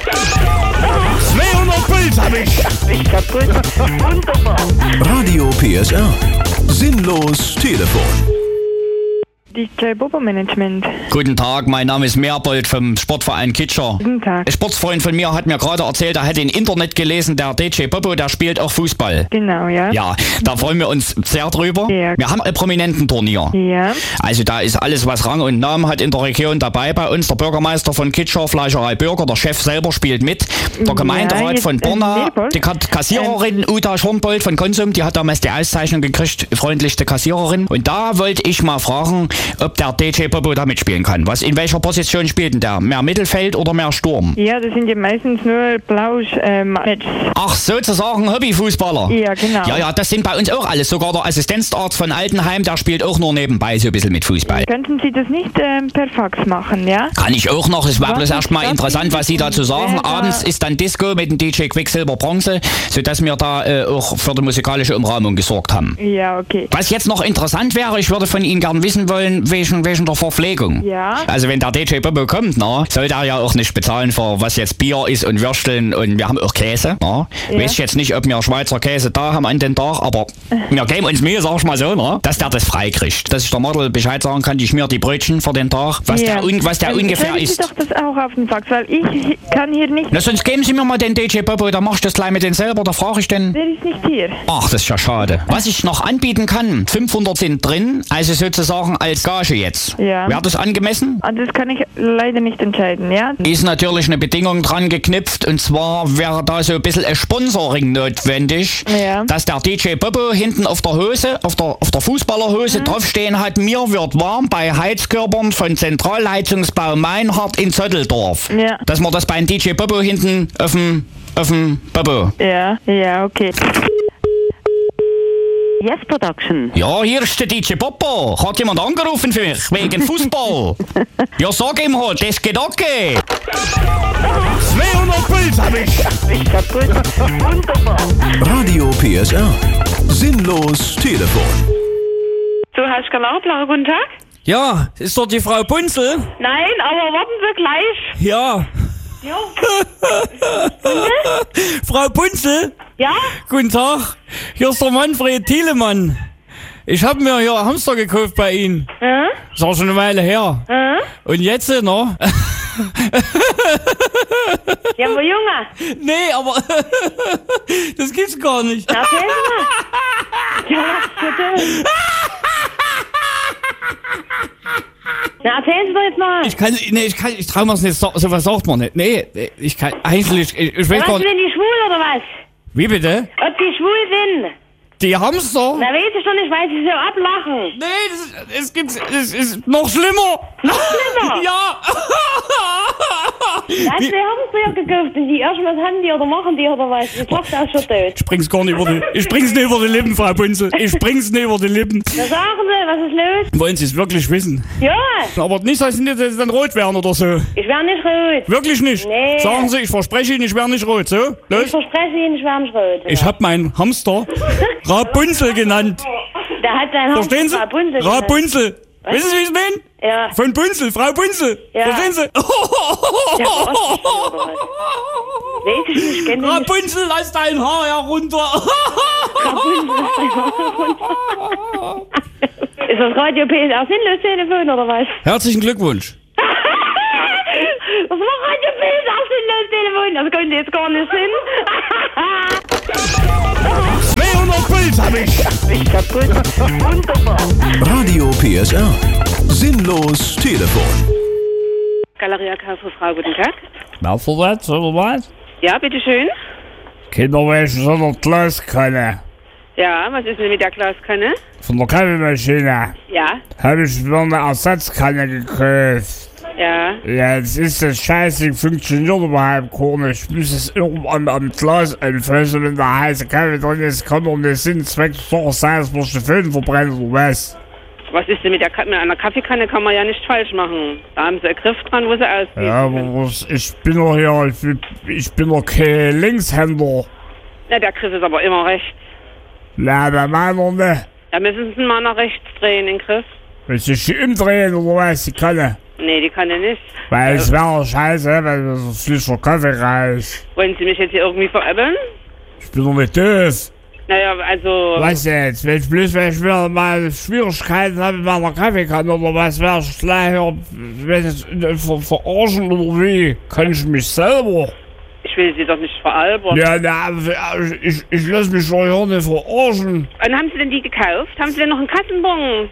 zweihundert Puls hab ich. Ich kaputt. Wunderbar. Radio P S R. Sinnlos Telefon. D J Bobo Management. Guten Tag, mein Name ist Merbold vom Sportverein Kitscher. Guten Tag. Ein Sportsfreund von mir hat mir gerade erzählt, er hätte im Internet gelesen, der D J Bobo, der spielt auch Fußball. Genau, ja. Ja, da freuen wir uns sehr drüber. Ja. Wir haben ein Prominententurnier. Ja. Also da ist alles, was Rang und Namen hat in der Region dabei bei uns. Der Bürgermeister von Kitscher, Fleischerei Bürger, der Chef selber spielt mit. Der Gemeinderat ja, von Borna, äh, die Kassiererin ähm. Uta Schornbold von Konsum, die hat damals die Auszeichnung gekriegt, freundlichste Kassiererin. Und da wollte ich mal fragen, ob der D J Bobo da mitspielen kann. Was, in welcher Position spielt denn der? Mehr Mittelfeld oder mehr Sturm? Ja, das sind ja meistens nur Plausch-Matches. Ähm, Ach, sozusagen Hobbyfußballer? Ja, genau. Ja, ja, das sind bei uns auch alles. Sogar der Assistenzarzt von Altenheim, der spielt auch nur nebenbei so ein bisschen mit Fußball. Könnten Sie das nicht ähm, per Fax machen, ja? Kann ich auch noch. Es war Was bloß erstmal ist interessant, was Sie dazu sagen. Wer Abends da- ist dann Disco mit dem D J Quicksilver Bronze, sodass wir da äh, auch für die musikalische Umrahmung gesorgt haben. Ja, okay. Was jetzt noch interessant wäre, ich würde von Ihnen gern wissen wollen, wegen, wegen der Verpflegung. Ja. Also wenn der D J Bobo kommt, na, soll der ja auch nicht bezahlen für was jetzt Bier ist und Würsteln und wir haben auch Käse. Na. Ja. Weiß ich jetzt nicht, ob wir Schweizer Käse da haben an den Tag, aber wir geben uns Mühe, sag ich mal so, na, dass der das freikriegt. Dass ich der Model Bescheid sagen kann, die schmiert die Brötchen für den Tag, was ja. der, un, was der Dann ungefähr können ist. Sie doch das auch auf den Fax, weil ich kann hier nicht... Na, sonst geben Sie mir mal den D J Bobo, da mach ich das gleich mit den selber, da frage ich den. Der ist nicht hier. Ach, das ist ja schade. Was ich noch anbieten kann, fünfhundert sind drin, also sozusagen als Gage jetzt. Ja. Wäre das angemessen? Ah, das kann ich leider nicht entscheiden, ja? Ist natürlich eine Bedingung dran geknüpft, und zwar wäre da so ein bisschen ein Sponsoring notwendig, Ja. dass der D J Bobo hinten auf der Hose, auf der, auf der Fußballerhose Mhm. draufstehen hat, mir wird warm bei Heizkörpern von Zentralheizungsbau Meinhardt in Zötteldorf. Ja. Dass man das beim D J Bobo hinten auf dem, auf dem Bobo. Ja, ja, okay. Yes Production. Ja, hier ist der D J Bobo. Hat jemand angerufen für mich, wegen Fußball? Ja, sag ihm halt, das geht okay. zweihundert Puls hab ich. Ich kaputt. Wunderbar. Radio P S R. Sinnlos Telefon. Du hast Kanalplaner, guten Tag? Ja, ist dort die Frau Bunzel? Nein, aber warten Sie gleich. Ja. Ja. Frau Bunzel? Ja? Guten Tag. Hier ist der Manfred Thielemann. Ich habe mir hier Hamster gekauft bei Ihnen. Ja? Ist auch schon eine Weile her. Ja? Und jetzt, ne? Ja, aber Junge. Nee, aber das gibt's gar nicht. Na, erzähl mal. Ja, was ist denn? Na, erzählen Sie doch jetzt mal. Ich kann, nee, ich kann, ich trau mir's nicht, so, sowas sagt man nicht. Nee, ich kann, eigentlich, ich, ich weiß Ja, gar was, nicht. sind die schwul oder was? Wie bitte? Ob die schwul sind? Die Hamster? Na, weiß ich doch nicht, weil sie so ablachen. Nee, das, es gibt, es ist noch schlimmer. Noch schlimmer? Ja. Das wir haben früher gekauft und die erstmal das Handy oder machen die oder was. Die Tochter ist schon tot. Ich bring's gar nicht über die, ich bring's nicht über die Lippen, Frau Bunzel. Ich bring's nicht über die Lippen. Was sagen Sie? Was ist los? Wollen Sie es wirklich wissen? Ja. Aber nicht, dass Sie nicht dass Sie dann rot werden oder so. Ich werde nicht rot. Wirklich nicht? Nee. Sagen Sie, ich verspreche Ihnen, ich werde nicht rot, so? Los? Ich verspreche Ihnen, ich werde nicht rot. Ich hab meinen Hamster Rapunzel genannt. Der hat seinen Verstehen Sie? Hamster Rapunzel. Rapunzel. Wissen Sie, wie ich es meine? Ja. Von Bunzel, Frau Bunzel. Ja. Verstehen Sie? Weiß ich nicht, kenne ich nicht. Rapunzel, lass dein Haar herunter. Rapunzel, lass dein Haar herunter. Ist das Radio P S R sinnlos Telefon oder was? Herzlichen Glückwunsch. Das war Radio P S R sinnlos Telefon. Das könnte jetzt gar nicht hin. zweihundert Puls hab ich. Ich kaputt. Wunderbar. Radio P S R. Sinnlos Telefon. Galeria Karlsruhe, Frau, guten Tag. Na, vorwärts, oder was? Ja, bitteschön. Kinderwäsche so eine Glaskanne. Ja, was ist denn mit der Glaskanne? Von der Kaffeemaschine. Ja. Habe ich mir eine Ersatzkanne gekauft. Ja. Jetzt ist das Scheiße, funktioniert überhaupt gar nicht. Ich muss es irgendwann am Glas anfassen, wenn der heiße Kaffee drin ist, kann doch nicht Sinn, Zweck, doch sein, dass man den Föhn verbrennt oder was. Was ist denn mit, der Ka mit einer Kaffeekanne? Kann man ja nicht falsch machen. Da haben sie einen Griff dran, wo sie aussieht. Ja, aber was, ich bin doch hier, ich bin, ich bin doch kein Linkshänder. Ja, der Griff ist aber immer rechts. Na, bei meiner ne. Da müssen sie mal nach rechts drehen, den Griff. Willst du dich umdrehen oder was, die Kanne? Nee, die kann er nicht. Weil es wäre scheiße, weil das frischer Kaffee reicht. Wollen Sie mich jetzt hier irgendwie veräppeln? Ich bin doch nicht doof. Naja, also... Was jetzt? Wenn ich bloß, wenn ich wieder mal Schwierigkeiten habe mit meiner Kaffeekanne oder was, wäre ich gleich wenn ich ver verarschen oder wie? Kann ich mich selber? Ich will Sie doch nicht veralbern. Ja, na, ich, ich lasse mich doch hier nicht verarschen. Wann haben Sie denn die gekauft? Haben Sie denn noch einen Kassenbon?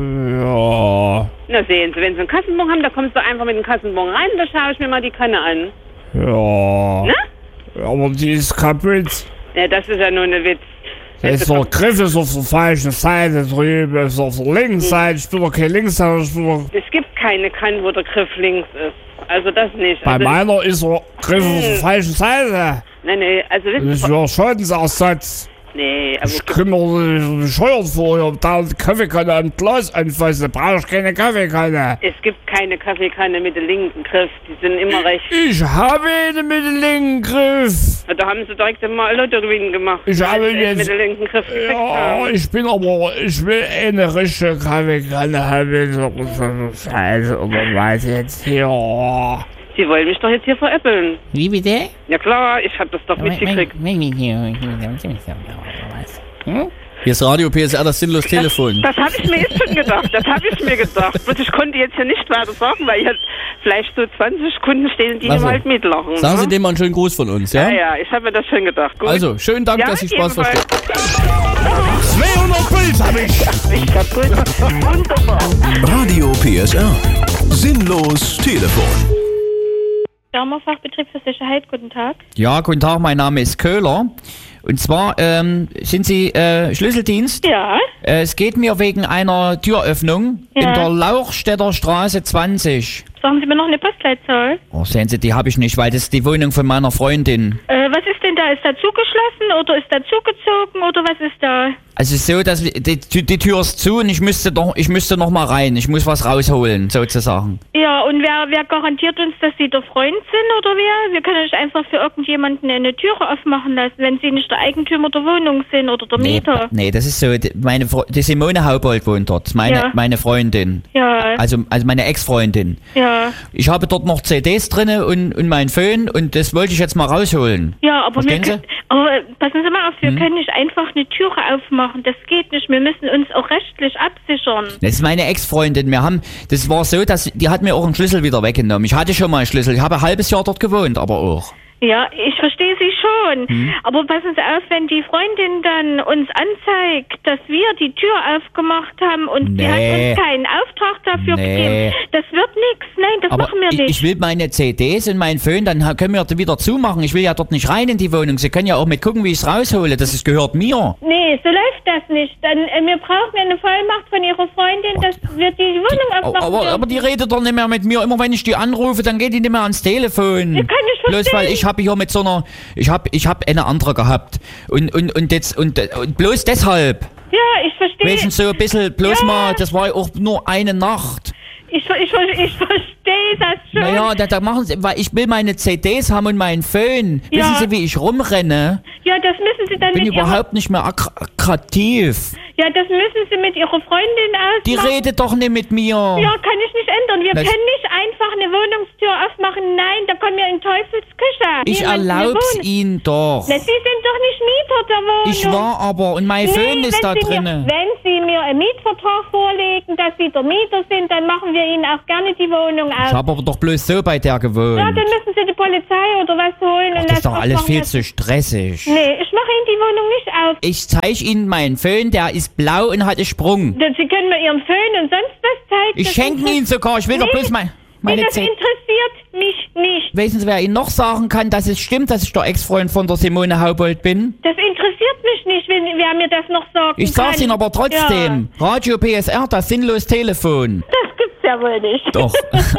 Ja. Na sehen Sie, wenn Sie einen Kassenbon haben, da kommst du einfach mit dem Kassenbon rein, da schaue ich mir mal die Kanne an. Ja. Na? Aber die ist kaputt. Ja, das ist ja nur eine Witz. Das ist der Griff ist auf der falschen Seite drüben, ist auf der linken Seite. Ich bin doch kein Linkshänder, ich bin doch... Es gibt keine Kanne, wo der Griff links ist. Also das nicht. Bei also meiner ist der Griff auf der falschen Seite. Nee, nee, also wissen Das ist ja Schadensersatz. Nee, aber... Ich komme mir bescheuert vor, ich hab da die Kaffeekanne am Glas anfassen, da brauche ich keine Kaffeekanne. Es gibt keine Kaffeekanne mit dem linken Griff, die sind immer rechts. Ich habe eine mit dem linken Griff. Da haben sie direkt mal Lottogewinn gemacht. Ich habe als sie es jetzt... mit dem linken Griff gekriegt Ja, haben. ich bin aber... Ich will eine richtige Kaffeekanne haben. So Scheiße, oder was jetzt hier? Sie wollen mich doch jetzt hier veräppeln. Wie bitte? Ja klar, ich hab das doch mitgekriegt. Hm? Hier ist Radio P S R, das sinnlos Telefon. Das habe ich mir jetzt schon gedacht, das habe ich mir gedacht. Bloß ich konnte jetzt hier nicht weiter sagen, weil hier vielleicht so zwanzig Kunden stehen, die Also, immer halt mitlachen. Sagen ne? Sie dem mal einen schönen Gruß von uns, ja? Ja, ja, ich habe mir das schon gedacht. Gut. Also, schönen Dank, Ja, dass Sie Spaß ebenfalls. verstehen. zweihundert Puls hab ich. Ich kaputt. Wunderbar. Radio P S R. Sinnlos Telefon. Fachbetrieb für Sicherheit, guten Tag. Ja, guten Tag, mein Name ist Köhler. Und zwar ähm, sind Sie äh, Schlüsseldienst? Ja. Äh, es geht mir wegen einer Türöffnung Ja. in der Lauchstädter Straße zwanzig. Sagen Sie mir noch eine Postleitzahl. Oh, sehen Sie, die habe ich nicht, weil das ist die Wohnung von meiner Freundin. Äh, was ist denn da? Ist da zugeschlossen oder ist da zugezogen oder was ist da? Also es ist so, dass die, die, die Tür ist zu und ich müsste doch, ich müsste noch mal rein. Ich muss was rausholen, sozusagen. Ja, und wer, wer garantiert uns, dass Sie der Freund sind oder wer? Wir können nicht einfach für irgendjemanden eine Türe aufmachen lassen, wenn Sie nicht der Eigentümer der Wohnung sind oder der Nee, Mieter. nee, das ist so, die, meine, Fre- die Simone Haubold wohnt dort, meine, Ja. meine Freundin. Ja. Also, also meine Ex-Freundin. Ja. Ich habe dort noch C Ds drinne und, und mein Föhn und das wollte ich jetzt mal rausholen. Ja, aber, wir Verstehen Sie? können, aber äh, passen Sie mal auf, wir Hm? können nicht einfach eine Türe aufmachen. Das geht nicht. Wir müssen uns auch rechtlich absichern. Das ist meine Ex-Freundin. Wir haben, das war so, dass die hat mir auch einen Schlüssel wieder weggenommen. Ich hatte schon mal einen Schlüssel. Ich habe ein halbes Jahr dort gewohnt, aber auch. Ja, ich verstehe Sie schon. Hm? Aber passen Sie auf, wenn die Freundin dann uns anzeigt, dass wir die Tür aufgemacht haben und sie hat Nee. uns keinen Auftrag dafür Nee. gegeben, das wird nichts. Nein, das Aber machen wir ich, nicht. ich will meine C Ds und meinen Föhn, dann ha- können wir da wieder zumachen. Ich will ja dort nicht rein in die Wohnung. Sie können ja auch mit gucken, wie ich es raushole. Das ist, gehört mir. Nee, so läuft das das nicht. Dann, äh, wir brauchen eine Vollmacht von Ihrer Freundin, dass wir die Wohnung aufmachen Aber, aber die redet doch nicht mehr mit mir. Immer wenn ich die anrufe, dann geht die nicht mehr ans Telefon. Ich kann nicht verstehen. Bloß weil ich habe hier mit so einer, ich habe ich hab eine andere gehabt. Und, und, und, jetzt, und, und bloß deshalb. Ja, ich verstehe. Wesen so ein bisschen, bloß ja. mal, das war ja auch nur eine Nacht. Ich, ich, ich verstehe das schon. Naja, da, da machen sie, weil ich will meine C Ds haben und meinen Föhn. Ja. Wissen Sie, wie ich rumrenne? Ja, das müssen Sie dann Ich bin mit überhaupt ihrer, nicht mehr attraktiv. Ja, das müssen Sie mit Ihrer Freundin ausmachen. Die redet doch nicht mit mir. Ja, kann ich nicht ändern. Wir Das- können nicht einfach eine Wohnungstür aufmachen. Nein, da kommen wir in Teufelsküche. Ich Niemand in die erlaub's Wohnung. Ihnen doch. Na, Sie sind doch nicht Mieter der Wohnung. Ich war aber, und mein Nee, Föhn ist wenn da Sie drinnen. Mir, wenn Sie mir einen Mietvertrag vorlegen, dass Sie der Mieter sind, dann machen wir Ihnen auch gerne die Wohnung Ich auf. habe aber doch bloß so bei der gewohnt. Ja, dann müssen Sie die Polizei oder was holen. Ach, und das ist doch alles machen viel wir- zu stressig. Nee, ich mache Ihnen die Wohnung nicht auf. Ich zeige Ihnen meinen Föhn, der ist blau und hat einen Sprung. Denn Sie können mir Ihren Föhn und sonst was zeigen. Ich Das schenke interess- ihn sogar, ich will doch Nee, bloß mein, meine nee, das C... interessiert mich nicht. Wissen Sie, wer Ihnen noch sagen kann, dass es stimmt, dass ich der Ex-Freund von der Simone Haubold bin? Das interessiert mich nicht, wenn wer mir das noch sagen Ich kann. sag's Ihnen aber trotzdem. Radio P S R, das sinnlos Telefon. Das gibt's ja wohl nicht. Doch.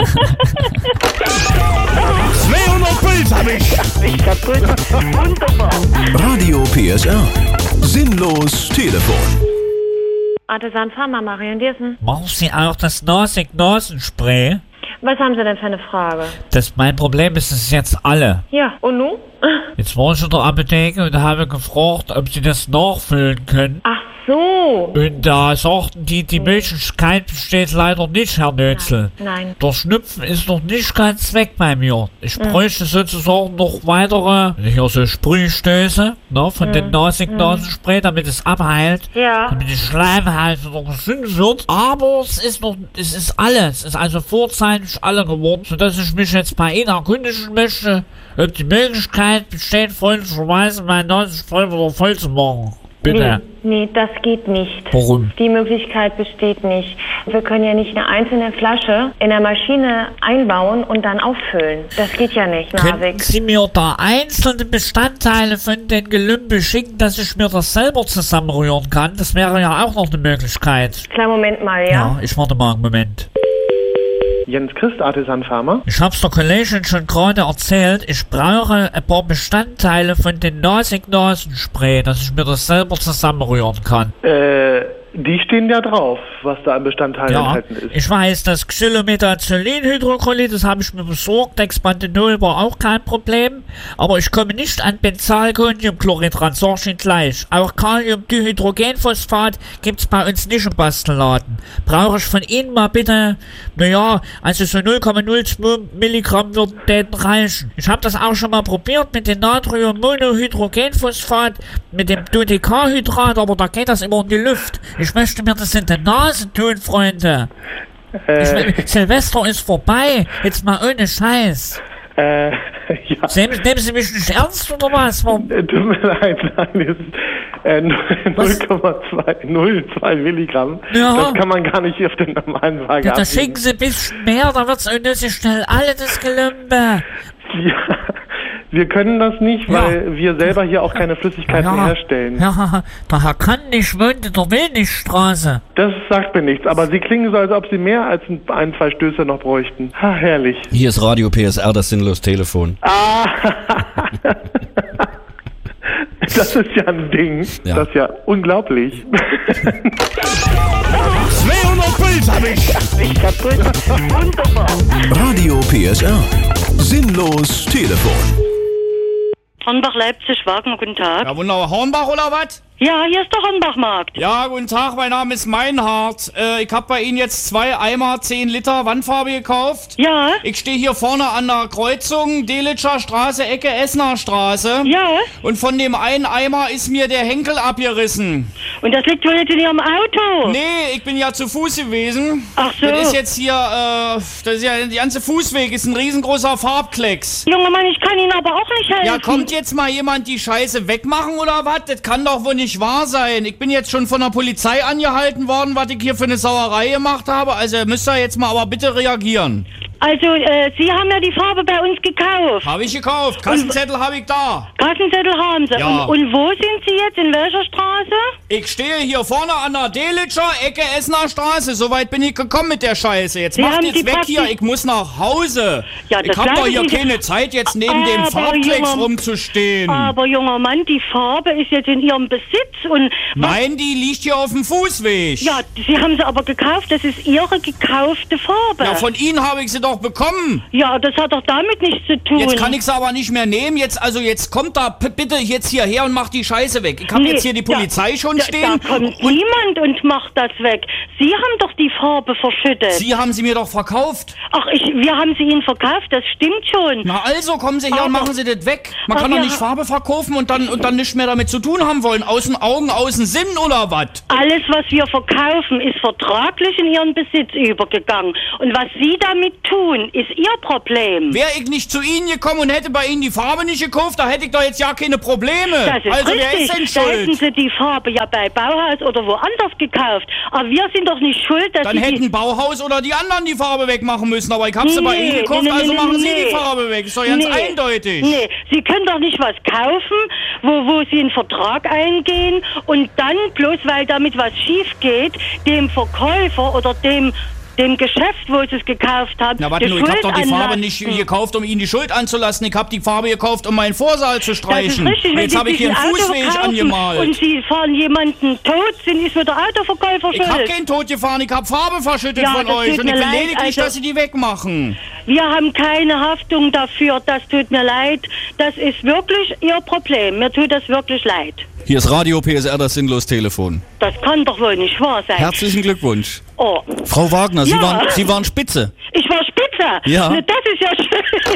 zweihundert Puls hab ich. Ich kaputt. Wunderbar. Radio P S R. Sinnlos Telefon. Artisan Pharma, Marion Diersen. Machen Sie auch das Nasig-Nasenspray? Was haben Sie denn für eine Frage? Das mein Problem ist, es ist jetzt alle. Ja, und nun? Jetzt war ich in der Apotheke und habe gefragt, ob sie das nachfüllen können. Ach so. Und da sagten die, die Möglichkeit besteht leider nicht, Herr Nötzel. Nein. Der Schnupfen ist noch nicht ganz weg bei mir. Ich Mhm. bräuchte sozusagen noch weitere, hier so Sprühstöße, ne, von Mhm. den Nasig-Nasenspray, damit es abheilt. Ja. Damit die Schleimhaut wieder gesund wird. Aber es ist noch, es ist alles. Es ist also vorzeitig alle geworden, sodass ich mich jetzt bei Ihnen erkundigen möchte, ob die Möglichkeit besteht, freundlicherweise mein Nasenspray wieder voll zu machen. Bitte. Nee, nee, das geht nicht. Warum? Die Möglichkeit besteht nicht. Wir können ja nicht eine einzelne Flasche in der Maschine einbauen und dann auffüllen. Das geht ja nicht, Könnten Nasig. Sie mir da einzelne Bestandteile von den Gelümbe schicken, dass ich mir das selber zusammenrühren kann? Das wäre ja auch noch eine Möglichkeit. Kleinen Moment mal, ja? Ja, ich warte mal einen Moment. Jens Christ, Artisan Pharma. Ich hab's der Kollegin schon gerade erzählt, ich brauche ein paar Bestandteile von den Nasig-Nasenspray, dass ich mir das selber zusammenrühren kann. Äh, die stehen ja drauf, was da an Bestandteilen Ja, enthalten ist. ich weiß, das Xylometazolinhydrochlid, das habe ich mir besorgt, Dexpanthenol war auch kein Problem, aber ich komme nicht an Benzalkoniumchlorid ran, sag ich Ihnen gleich. Auch Kaliumdihydrogenphosphat gibt's bei uns nicht im Bastelladen. Brauche ich von Ihnen mal bitte, naja, also so null Komma null zwei Milligramm würden denen reichen. Ich habe das auch schon mal probiert mit dem Natriummonohydrogenphosphat, mit dem Dodecahydrat, aber da geht das immer in die Luft. Ich möchte mir das in die Nase tun, Freunde. Äh, Ich will, Silvester ist vorbei. Jetzt mal ohne Scheiß. Äh, ja. Nehmen, nehmen Sie mich nicht ernst oder was? Warum? Äh, Tut mir leid, nein, es ist äh, null Komma null zwei Milligramm. Ja. Das kann man gar nicht auf den normalen Waage Ja, da abwiegen. schicken Sie ein bisschen mehr, da wird's unnötig schnell alle das Gelümbe. Ja, wir können das nicht, Ja. weil wir selber hier auch keine Flüssigkeiten Ja. herstellen. Ja, der Herr kann nicht wohnt in der Willnichstraße. Das sagt mir nichts, aber Sie klingen so, als ob Sie mehr als ein, ein zwei Stöße noch bräuchten. Ha, herrlich. Hier ist Radio P S R, das sinnlos Telefon. Ah, das ist ja ein Ding. Ja. Das ist ja unglaublich. zweihundert Puls hab ich. Ich kaputt. Wunderbar. Radio P S R. Sinnlos Telefon. Hornbach, Leipzig, Wagner, guten Tag. Ja, wunderbar. Hornbach oder was? Ja, hier ist der Hornbachmarkt. Ja, guten Tag, mein Name ist Meinhardt. Äh, ich habe bei Ihnen jetzt zwei Eimer zehn Liter Wandfarbe gekauft. Ja. Ich stehe hier vorne an der Kreuzung, Delitscher Straße, Ecke Essener Straße. Ja. Und von dem einen Eimer ist mir der Henkel abgerissen. Und das liegt wohl jetzt in Ihrem Auto? Nee, ich bin ja zu Fuß gewesen. Ach so. Das ist jetzt hier, äh, das ist ja, der ganze Fußweg ist ein riesengroßer Farbklecks. Junge Mann, ich kann Ihnen aber auch nicht helfen. Ja, kommt jetzt mal jemand die Scheiße wegmachen oder was? Das kann doch wohl nicht wahr sein. Ich bin jetzt schon von der Polizei angehalten worden, was ich hier für eine Sauerei gemacht habe. Also müsst ihr jetzt mal aber bitte reagieren. Also, äh, Sie haben ja die Farbe bei uns gekauft. Habe ich gekauft. Kassenzettel habe ich da. Kassenzettel haben Sie. Ja. Und, und wo sind Sie jetzt? In welcher Straße? Ich stehe hier vorne an der Delitscher Ecke Essener Straße. Soweit bin ich gekommen mit der Scheiße. Jetzt Sie macht haben jetzt die weg Praktik- hier. Ich muss nach Hause. Ja, ich das hab doch sag hier ich Ihnen. keine Zeit, jetzt neben dem Aber, Farbklecks junger- rumzustehen. Aber junger Mann, die Farbe ist jetzt in Ihrem Besitz und... Nein, die liegt hier auf dem Fußweg. Ja, Sie haben sie aber gekauft, das ist Ihre gekaufte Farbe. Ja, von Ihnen habe ich sie doch bekommen. Ja, das hat doch damit nichts zu tun. Jetzt kann ich sie aber nicht mehr nehmen. Jetzt, also jetzt kommt da p- bitte jetzt hierher und macht die Scheiße weg. Ich habe Nee, jetzt hier die Polizei da, schon da, stehen. Da kommt niemand und macht das weg. Sie haben doch die Farbe verschüttet. Sie haben sie mir doch verkauft. Ach, ich, wir haben sie Ihnen verkauft, das stimmt schon. Na also, kommen Sie her Aber- und machen Sie das weg. Man Aber kann doch wir nicht ha- Farbe verkaufen und dann, und dann nichts mehr damit zu tun haben wollen. Außen Augen, außen Sinn oder was? Alles, was wir verkaufen, ist vertraglich in Ihren Besitz übergegangen. Und was Sie damit tun, ist Ihr Problem. Wäre ich nicht zu Ihnen gekommen und hätte bei Ihnen die Farbe nicht gekauft, da hätte ich doch jetzt ja keine Probleme. Das ist also wer richtig. ist denn Da hätten schuld? Sie die Farbe ja bei Bauhaus oder woanders gekauft. Aber wir sind doch nicht schuld, dass Dann Sie hätten die... Bauhaus oder die anderen die Farbe wegmachen müssen. Aber ich habe sie bei Nee, Ihnen gekauft, nee, nee, also nee, machen Sie nee. die Farbe weg. Ist doch ganz Nee. eindeutig. Nee, Sie können doch nicht was kaufen, wo, wo Sie einen Vertrag eingehen und dann, bloß weil damit was schief geht, dem Verkäufer oder dem, dem Geschäft, wo Sie es gekauft haben, Na warte die nur, ich habe Schuld doch die Farbe anlasten. nicht gekauft, um Ihnen die Schuld anzulassen. Ich habe die Farbe gekauft, um meinen Vorsaal zu streichen. Das ist richtig, Und wenn jetzt Sie habe ich sich hier einen ein Auto Fußweg kaufen angemalt. und Sie fahren jemanden tot, sind ist nur der Autoverkäufer Ich schuld. habe keinen Tod gefahren, ich habe Farbe verschüttet Ja, von das euch tut und ich mir will leid, lediglich, also- dass Sie die wegmachen. Wir haben keine Haftung dafür, das tut mir leid. Das ist wirklich Ihr Problem. Mir tut das wirklich leid. Hier ist Radio P S R, das Sinnlos-Telefon. Das kann doch wohl nicht wahr sein. Herzlichen Glückwunsch. Oh. Frau Wagner, Sie, Ja. waren, Sie waren spitze. Ich war spitze. Ja. Ne, das ist ja schön.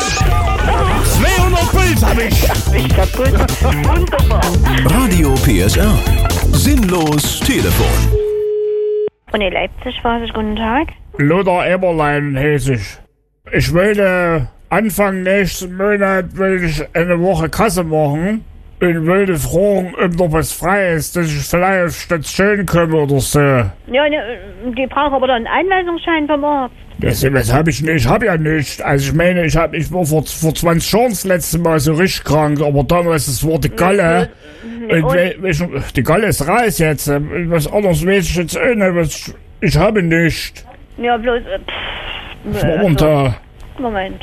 zweihundert Puls habe ich. Ich kaputt. Wunderbar. Radio P S R. Sinnlos Telefon. Uni Leipzig war es, guten Tag. Lothar Eberlein heiße ich. Ich wollte Anfang nächsten Monat will ich eine Woche Kasse machen und wollte fragen, ob noch was frei ist, dass ich vielleicht auf Station komme oder so. Ja, ne, die brauchen aber dann einen Einweisungsschein vom Arzt. Das, das habe ich nicht, ich habe ja nicht. Also ich meine, ich, hab, ich war vor, vor zwanzig Jahren das letzte Mal so richtig krank, aber damals, das war die Galle. Und, Und? we, we, die Galle ist raus jetzt. Was anderes weiß ich jetzt auch nicht. Was, ich habe nicht. Ja, bloß, äh, pff, Was war denn da? Moment.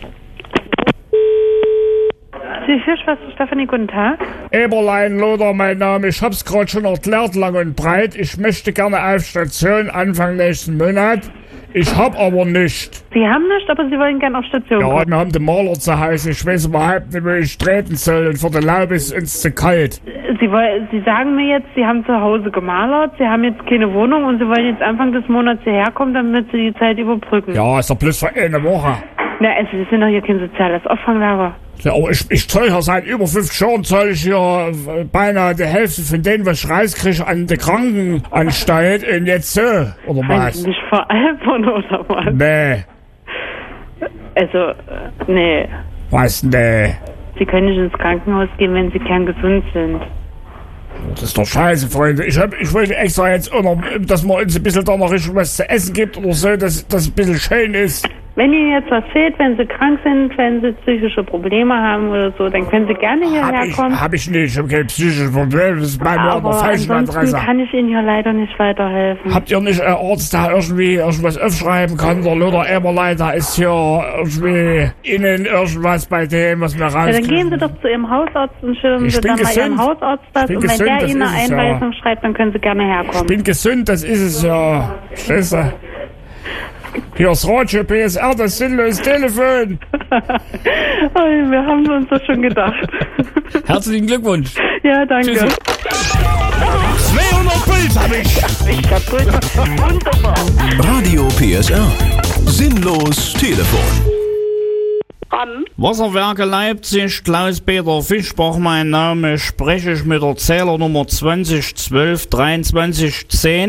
Die Fischwasser Stefanie, guten Tag. Eberlein Lothar, mein Name. Ich hab's gerade schon erklärt, lang und breit. Ich möchte gerne auf Station Anfang nächsten Monat. Ich hab aber nicht. Sie haben nicht, aber Sie wollen gerne auf Station Ja, kommen. wir haben den Maler zu Hause. Ich weiß überhaupt nicht, wo ich treten soll. Und für die Laube ist uns zu kalt. Sie, wollen, Sie sagen mir jetzt, Sie haben zu Hause gemalert, Sie haben jetzt keine Wohnung und Sie wollen jetzt Anfang des Monats hierher kommen, damit Sie die Zeit überbrücken. Ja, ist doch bloß für eine Woche. Na, also Sie sind doch hier kein soziales Auffanglager. Ja, aber ich, ich zahle ja seit über fünfzig Jahren, zahle ich hier äh, beinahe die Hälfte von dem, was ich rauskriege, an die Krankenanstalt. Und jetzt so, oder was? Also nicht veralbern oder was? Nee, Also, äh, nee. was nee. Sie können nicht ins Krankenhaus gehen, wenn Sie kerngesund sind. Das ist doch scheiße, Freunde. Ich, hab, ich wollte extra jetzt auch noch, dass man uns ein bisschen da noch richtig was zu essen gibt oder so, dass das ein bisschen schön ist. Wenn Ihnen jetzt was fehlt, wenn Sie krank sind, wenn Sie psychische Probleme haben oder so, dann können Sie gerne hierher Hab ich, kommen. hab ich nicht, ich habe kein psychisches Problem, das ist bei mir aber Aber falsche ansonsten Adresse. kann ich Ihnen hier leider nicht weiterhelfen. Habt ihr nicht einen Arzt, der irgendwie irgendwas aufschreiben kann? Der Lothar Eberlein, da ist hier irgendwie innen irgendwas bei dem, was mir Ja, dann rauskriegt. gehen Sie doch zu Ihrem Hausarzt und schildern Ich Sie bin dann mal gesund. Ihrem Hausarzt das. Ich bin Und wenn gesund, der das Ihnen ist eine es ja. Einweisung schreibt, dann können Sie gerne Ich herkommen. bin gesund, das ist es ja. Verstehst du? Hier ist Radio P S R, das sinnlose Telefon. Oh, wir haben uns das schon gedacht. Herzlichen Glückwunsch. Ja, danke. Tschüssi. zweihundert Puls habe ich. Ich kaputt. Wunderbar. Radio P S R. Sinnlos Telefon. Wasserwerke Leipzig, Klaus-Peter Fischbach, mein Name, spreche ich mit der Zählernummer zwanzig zwölf dreiundzwanzig zehn. Oh,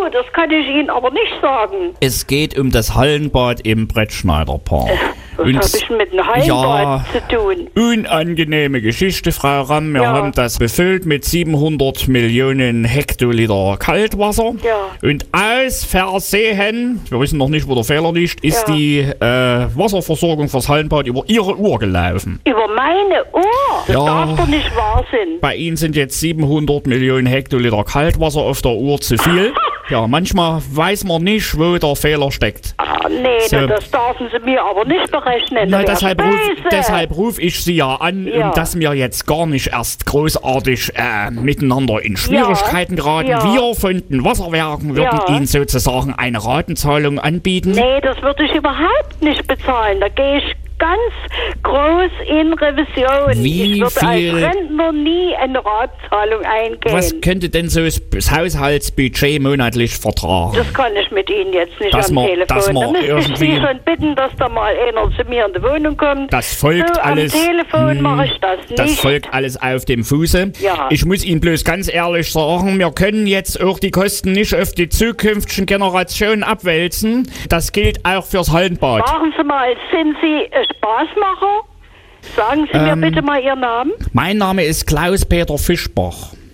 das kann ich Ihnen aber nicht sagen. Es geht um das Hallenbad im Brettschneiderpark. Was habe ich denn mit einem Hallenbad ja, zu tun? Unangenehme Geschichte, Frau Ramm. Wir Ja. haben das befüllt mit siebenhundert Millionen Hektoliter Kaltwasser. Ja. Und aus Versehen, wir wissen noch nicht, wo der Fehler liegt, ist Ja. die äh, Wasserversorgung fürs Hallenbad über Ihre Uhr gelaufen. Über meine Uhr? Das Ja. darf doch nicht wahr sein. Bei Ihnen sind jetzt siebenhundert Millionen Hektoliter Kaltwasser auf der Uhr zu viel. Ja, manchmal weiß man nicht, wo der Fehler steckt. Ah, nee, So. das dürfen Sie mir aber nicht berechnen. Na, Das wär deshalb, ruf, böse. deshalb ruf ich Sie ja an, Ja. um dass wir jetzt gar nicht erst großartig äh, miteinander in Schwierigkeiten Ja. geraten. Ja. Wir von den Wasserwerken würden Ja. Ihnen sozusagen eine Ratenzahlung anbieten. Nee, das würde ich überhaupt nicht bezahlen. Da gehe ich ganz groß in Revision. Wie ich würde viel- als Rentner nie eine Ratzahlung eingehen. Was könnte denn so das das Haushaltsbudget monatlich vertragen? Das kann ich mit Ihnen jetzt nicht Dass am man- Telefon. dass man da müsste ich Sie irgendwie- schon bitten, dass da mal einer zu mir in die Wohnung kommt. Das folgt so, alles. Am Telefon Hm, mache ich das nicht. Das folgt alles auf dem Fuße. Ja. Ich muss Ihnen bloß ganz ehrlich sagen, wir können jetzt auch die Kosten nicht auf die zukünftigen Generationen abwälzen. Das gilt auch fürs Hallenbad. Machen Sie mal, sind Sie äh, Spaßmacher? Sagen Sie Ähm, mir bitte mal Ihren Namen. Mein Name ist Klaus-Peter Fischbach.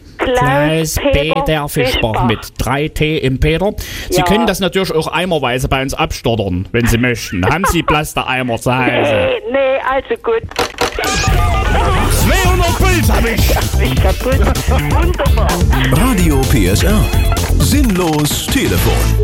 Klaus-Peter Fischbach mit drei T im Peter. Sie Ja. können das natürlich auch eimerweise bei uns abstottern, wenn Sie möchten. Haben Sie Plastereimer zu Hause? Nee, nee, also gut. zweihundert Puls hab ich. Nicht kaputt. Wunderbar. Radio P S R. Sinnlos Telefon.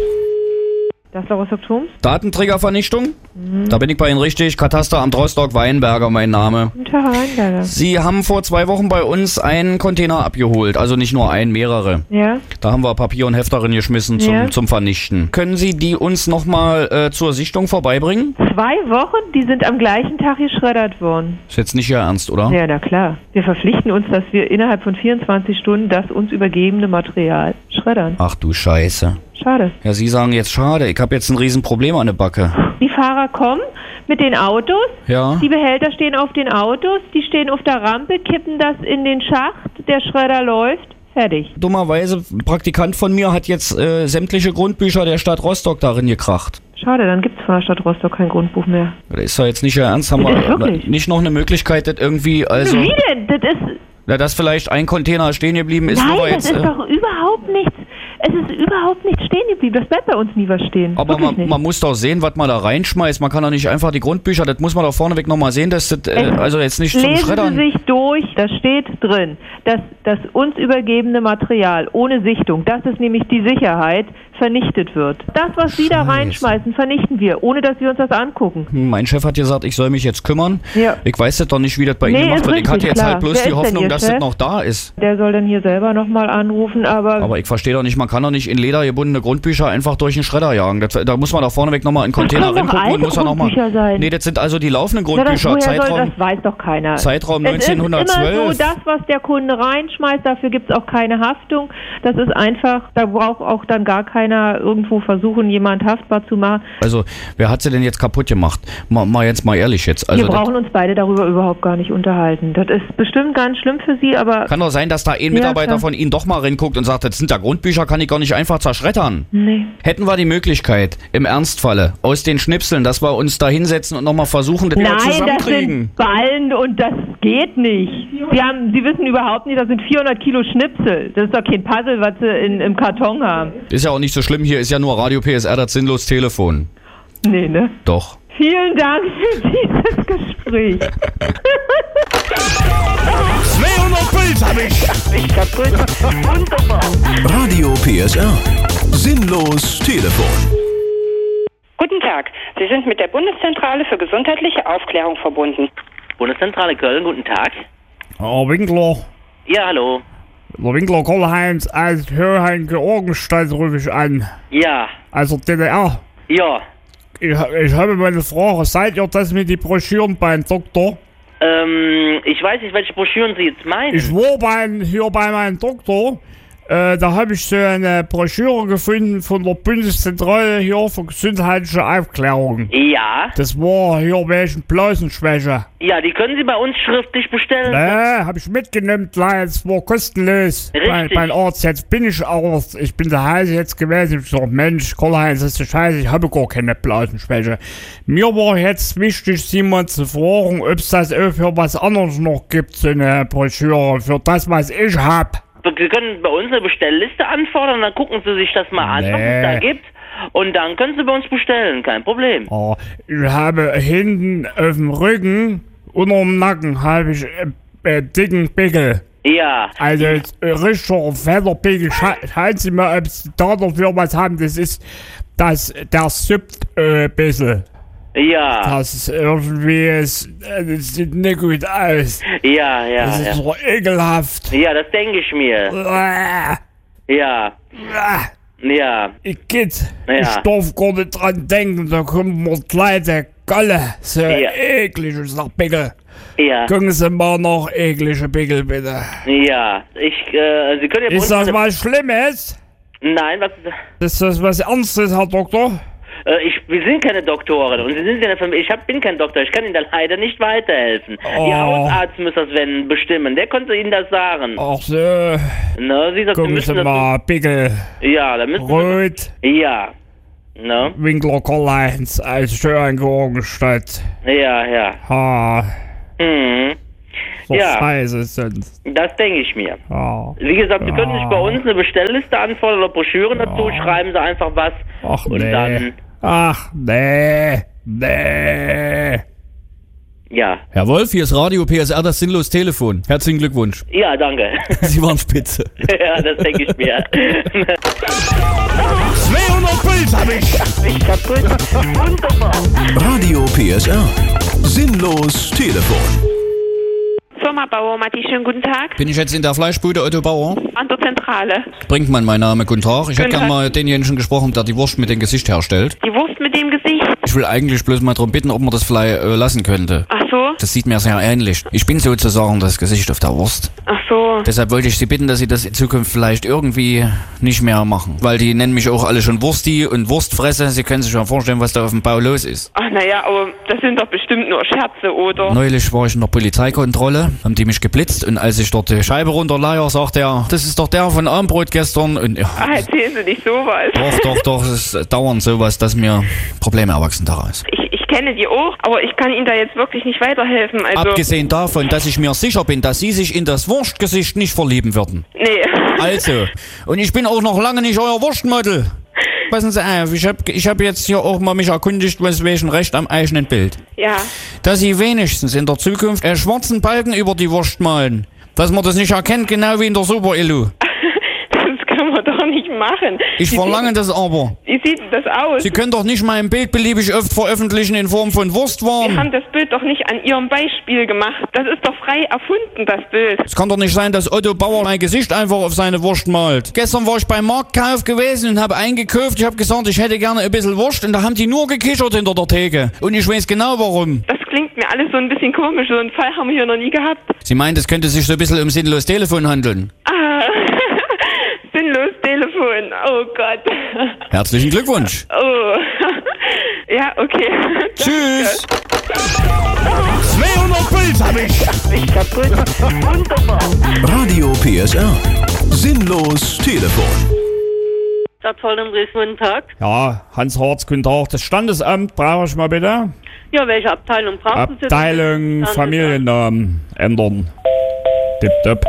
Das ist Rostock Turms. Datenträgervernichtung? Da bin ich bei Ihnen richtig. Katasteramt Rostock, Weinberger, mein Name. Guten Tag, Herr Weinberger. Sie haben vor zwei Wochen bei uns einen Container abgeholt. Also nicht nur einen, mehrere. Ja. Da haben wir Papier und Heft darin geschmissen zum, Ja. zum Vernichten. Können Sie die uns nochmal äh, zur Sichtung vorbeibringen? Zwei Wochen, die sind am gleichen Tag geschreddert worden. Ist jetzt nicht Ihr Ernst, oder? Ja, na klar. Wir verpflichten uns, dass wir innerhalb von vierundzwanzig Stunden das uns übergebene Material schreddern. Ach du Scheiße. Schade. Ja, Sie sagen jetzt schade. Ich habe jetzt ein Riesenproblem an der Backe. Die Fahrer kommen mit den Autos. Ja. Die Behälter stehen auf den Autos. Die stehen auf der Rampe, kippen das in den Schacht. Der Schredder läuft. Fertig. Dummerweise, ein Praktikant von mir hat jetzt äh, sämtliche Grundbücher der Stadt Rostock darin gekracht. Schade, dann gibt es von der Stadt Rostock kein Grundbuch mehr. Das ist doch jetzt nicht Ihr Ernst. Haben Das ist wir wirklich. nicht noch eine Möglichkeit, das irgendwie, also... Wie denn? Das ist... Na, dass vielleicht ein Container stehen geblieben ist, wo Nein, wir das jetzt... ist äh, doch überhaupt nichts. Es ist überhaupt nichts stehen geblieben. Das bleibt bei uns nie was stehen. Aber Wirklich man, nicht. man muss doch sehen, was man da reinschmeißt. Man kann doch nicht einfach die Grundbücher, das muss man doch vorneweg nochmal sehen, dass das, äh, Es- also jetzt nicht zum Lesen Schreddern... Sie sich durch, da steht drin, dass das uns übergebene Material ohne Sichtung, das ist nämlich die Sicherheit, vernichtet wird. Das, was Sie da Scheiße. reinschmeißen, vernichten wir, ohne dass wir uns das angucken. Hm, Mein Chef hat gesagt, ich soll mich jetzt kümmern. Ja. Ich weiß das doch nicht, wie das bei Nee, Ihnen gemacht ist wird. Ich hatte richtig, jetzt klar. halt bloß Wer die ist denn Hoffnung, Ihr dass Chef? das noch da ist. Der soll dann hier selber nochmal anrufen, aber... Aber ich verstehe doch nicht, man kann doch nicht in Leder gebundene Grundbücher einfach durch den Schredder jagen. Das, da muss man doch vorneweg nochmal in den Container können doch reingucken und alte muss ja nochmal... Grundbücher sein. Nee, das sind also die laufenden Na, das, Grundbücher. woher soll, Zeitraum... das weiß doch keiner. Zeitraum Es ist immer neunzehnhundertzwölf. so, das, was der Kunde reinschmeißt, dafür gibt es auch keine Haftung. Das ist einfach, da braucht auch dann gar keiner irgendwo versuchen, jemand haftbar zu machen. Also, wer hat sie denn jetzt kaputt gemacht? Mal, mal jetzt mal ehrlich jetzt. Also, Wir das brauchen uns beide darüber überhaupt gar nicht unterhalten. Das ist bestimmt ganz schlimm für Sie, aber... kann doch sein, dass da ein Ja, Mitarbeiter klar. von Ihnen doch mal reinguckt und sagt, das sind da Grundbücher, kann ich gar nicht einfach zerschreddern. Nee. Hätten wir die Möglichkeit, im Ernstfalle, aus den Schnipseln, dass wir uns da hinsetzen und nochmal versuchen, das wieder Nein, das zusammenkriegen. sind Ballen und das geht nicht. Sie, haben, Sie wissen überhaupt nicht, das sind vierhundert Kilo Schnipsel. Das ist doch kein Puzzle, was Sie in, im Karton haben. Ist ja auch nicht so schlimm, hier ist ja nur Radio P S R, das sinnlos Telefon. Nee, ne? Doch. Vielen Dank für dieses Gespräch. zweihundert Puls hab ich. Nicht kaputt. Wunderbar. Radio P S R. Sinnlos Telefon. Guten Tag, Sie sind mit der Bundeszentrale für gesundheitliche Aufklärung verbunden. Bundeszentrale Köln, guten Tag. Herr Winkler, Ja, hallo. der Winkler Karl-Heinz aus Höhein-Georgenstadt rufe ich an. Ja, Also D D R. ja. Ich, ich habe meine Frage, seid ihr das mit den Broschüren beim Doktor? Ähm, ich weiß nicht, welche Broschüren Sie jetzt meinen. Ich war beim, hier bei meinem Doktor Äh, da habe ich so eine Broschüre gefunden von der Bundeszentrale hier für gesundheitliche Aufklärung. Ja. Das war hier wegen Blasenschwäche. Ja, die können Sie bei uns schriftlich bestellen. Nee, habe ich mitgenommen, klar, es war kostenlos. Richtig. Bei, bei Arzt, jetzt bin ich Arzt. Ich bin der Hase jetzt gewesen. Ich sag, Mensch, Karl-Heinz, das ist scheiße, ich habe gar keine Blasenschwäche. Mir war jetzt wichtig, Sie mal zu fragen, ob es das auch für was anderes noch gibt, so eine Broschüre, für das, was ich hab. Sie können bei uns eine Bestellliste anfordern, dann gucken Sie sich das mal an, Nee. was es da gibt. Und dann können Sie bei uns bestellen, kein Problem. Oh, ich habe hinten auf dem Rücken, unter dem Nacken, habe ich äh, äh, dicken Pickel. Ja. Also äh, richtiger fetter Pickel. Scha schauen Sie mal, ob Sie da dafür was haben. Das ist, das, der suppt äh, ein bisschen. Ja. Das ist irgendwie, es, äh, das sieht nicht gut aus. Ja, ja, Das ist ja. so ekelhaft. Ja, das denke ich mir. Äh, Ja. Ja. Ich geht. Ja. Ich darf gar nicht dran denken, da kommt mir gleich der Galle. So Ja. eklig ist der Pickel. Ja. Gucken Sie mal nach eklige Pickel, bitte. Ja. Ich, äh, Sie können ja bei Ist uns... das was Schlimmes? Nein, was... Ist das was Ernstes, Herr Doktor? Äh, ich, wir sind keine Doktoren und Sie sind keine Familie. Ich hab, bin kein Doktor, ich kann Ihnen da leider nicht weiterhelfen. Oh. Ihr Hausarzt muss das wenn bestimmen, der konnte Ihnen das sagen. Ach so. Na, Sie, sagt, Sie Gucken müssen Sie das... mal, Pickel. Ja, da müssen Rot. Sie... Ja. Na? Winkler Karl-Heinz als Steuergeorgenstadt. Ja, ja. Ha. Mhm. So Ja. scheiße sonst. Das denke ich mir. Ha. Wie gesagt, Sie können sich bei uns eine Bestellliste anfordern oder Broschüren dazu, schreiben Sie einfach was. Ach und nee. dann... Ach nee. Nee. Ja. Herr Wolf, hier ist Radio P S R, das sinnlos Telefon. Herzlichen Glückwunsch. Ja, danke. Sie waren spitze. Ja, das denke ich mir. zweihundert Puls hab ich. Ich kaputt. Wunderbar. Radio P S R. Sinnlos Telefon. Firma Bauer, Matti, schönen guten Tag. Bin ich jetzt in der Fleischbude Otto Bauer? An der Zentrale. Brinkmann, mein Name, guten Tag. Ich hätte Guten gerne Tag. mal denjenigen gesprochen, der die Wurst mit dem Gesicht herstellt. Die Wurst mit dem Gesicht. Ich will eigentlich bloß mal darum bitten, ob man das vielleicht äh, lassen könnte. Ach so. Das sieht mir sehr ähnlich. Ich bin sozusagen das Gesicht auf der Wurst. Ach so. Deshalb wollte ich Sie bitten, dass Sie das in Zukunft vielleicht irgendwie nicht mehr machen. Weil die nennen mich auch alle schon Wursti und Wurstfresse. Sie können sich schon vorstellen, was da auf dem Bau los ist. Ach naja, aber das sind doch bestimmt nur Scherze, oder? Neulich war ich in der Polizeikontrolle, haben die mich geblitzt und als ich dort die Scheibe runterleier, sagt er, das ist doch der von Armbrot gestern und ja. Ah, erzählen Sie nicht sowas. Doch, doch, doch, es ist dauernd sowas, dass mir Probleme erwachsen daraus. Ich, ich kenne die auch, aber ich kann Ihnen da jetzt wirklich nicht weiterhelfen. Also, Abgesehen davon, dass ich mir sicher bin, dass Sie sich in das Wurstgesicht nicht verlieben würden. nee. Also, und ich bin auch noch lange nicht euer Wurstmodel. Passen Sie auf, ich hab, ich hab jetzt hier auch mal mich erkundigt, was wegen Recht am eigenen Bild. Ja. Dass Sie wenigstens in der Zukunft einen schwarzen Balken über die Wurst malen. Dass man das nicht erkennt, genau wie in der Super-Illu. Das kann man doch nicht machen. Ich Wie verlange sieht- das aber. Wie sieht das aus? Sie können doch nicht mein Bild beliebig oft veröffentlichen in Form von Wir Wurstwaren. haben das Bild doch nicht an Ihrem Beispiel gemacht. Das ist doch frei erfunden, das Bild. Es kann doch nicht sein, dass Otto Bauer mein Gesicht einfach auf seine Wurst malt. Gestern war ich beim Marktkauf gewesen und habe eingekauft. Ich habe gesagt, ich hätte gerne ein bisschen Wurst und da haben die nur gekichert hinter der Theke. Und ich weiß genau warum. Das klingt mir alles so ein bisschen komisch. So einen Fall haben wir hier noch nie gehabt. Sie meint, es könnte sich so ein bisschen um sinnlos Telefon handeln. Ah, sinnlos Telefon. Oh Gott. Herzlichen Glückwunsch. Oh. Ja, okay. Tschüss. zweihundert Puls hab ich. Ich kaputt. Wunderbar. Radio P S R. Sinnlos Telefon. Stadtverwaltung Dresden, guten Tag. Ja, Hans Harz, guten Tag. Das Standesamt brauche ich mal bitte. Ja, welche Abteilung brauchen Sie? Abteilung Standesamt. Familiennamen ändern. Tipptopp.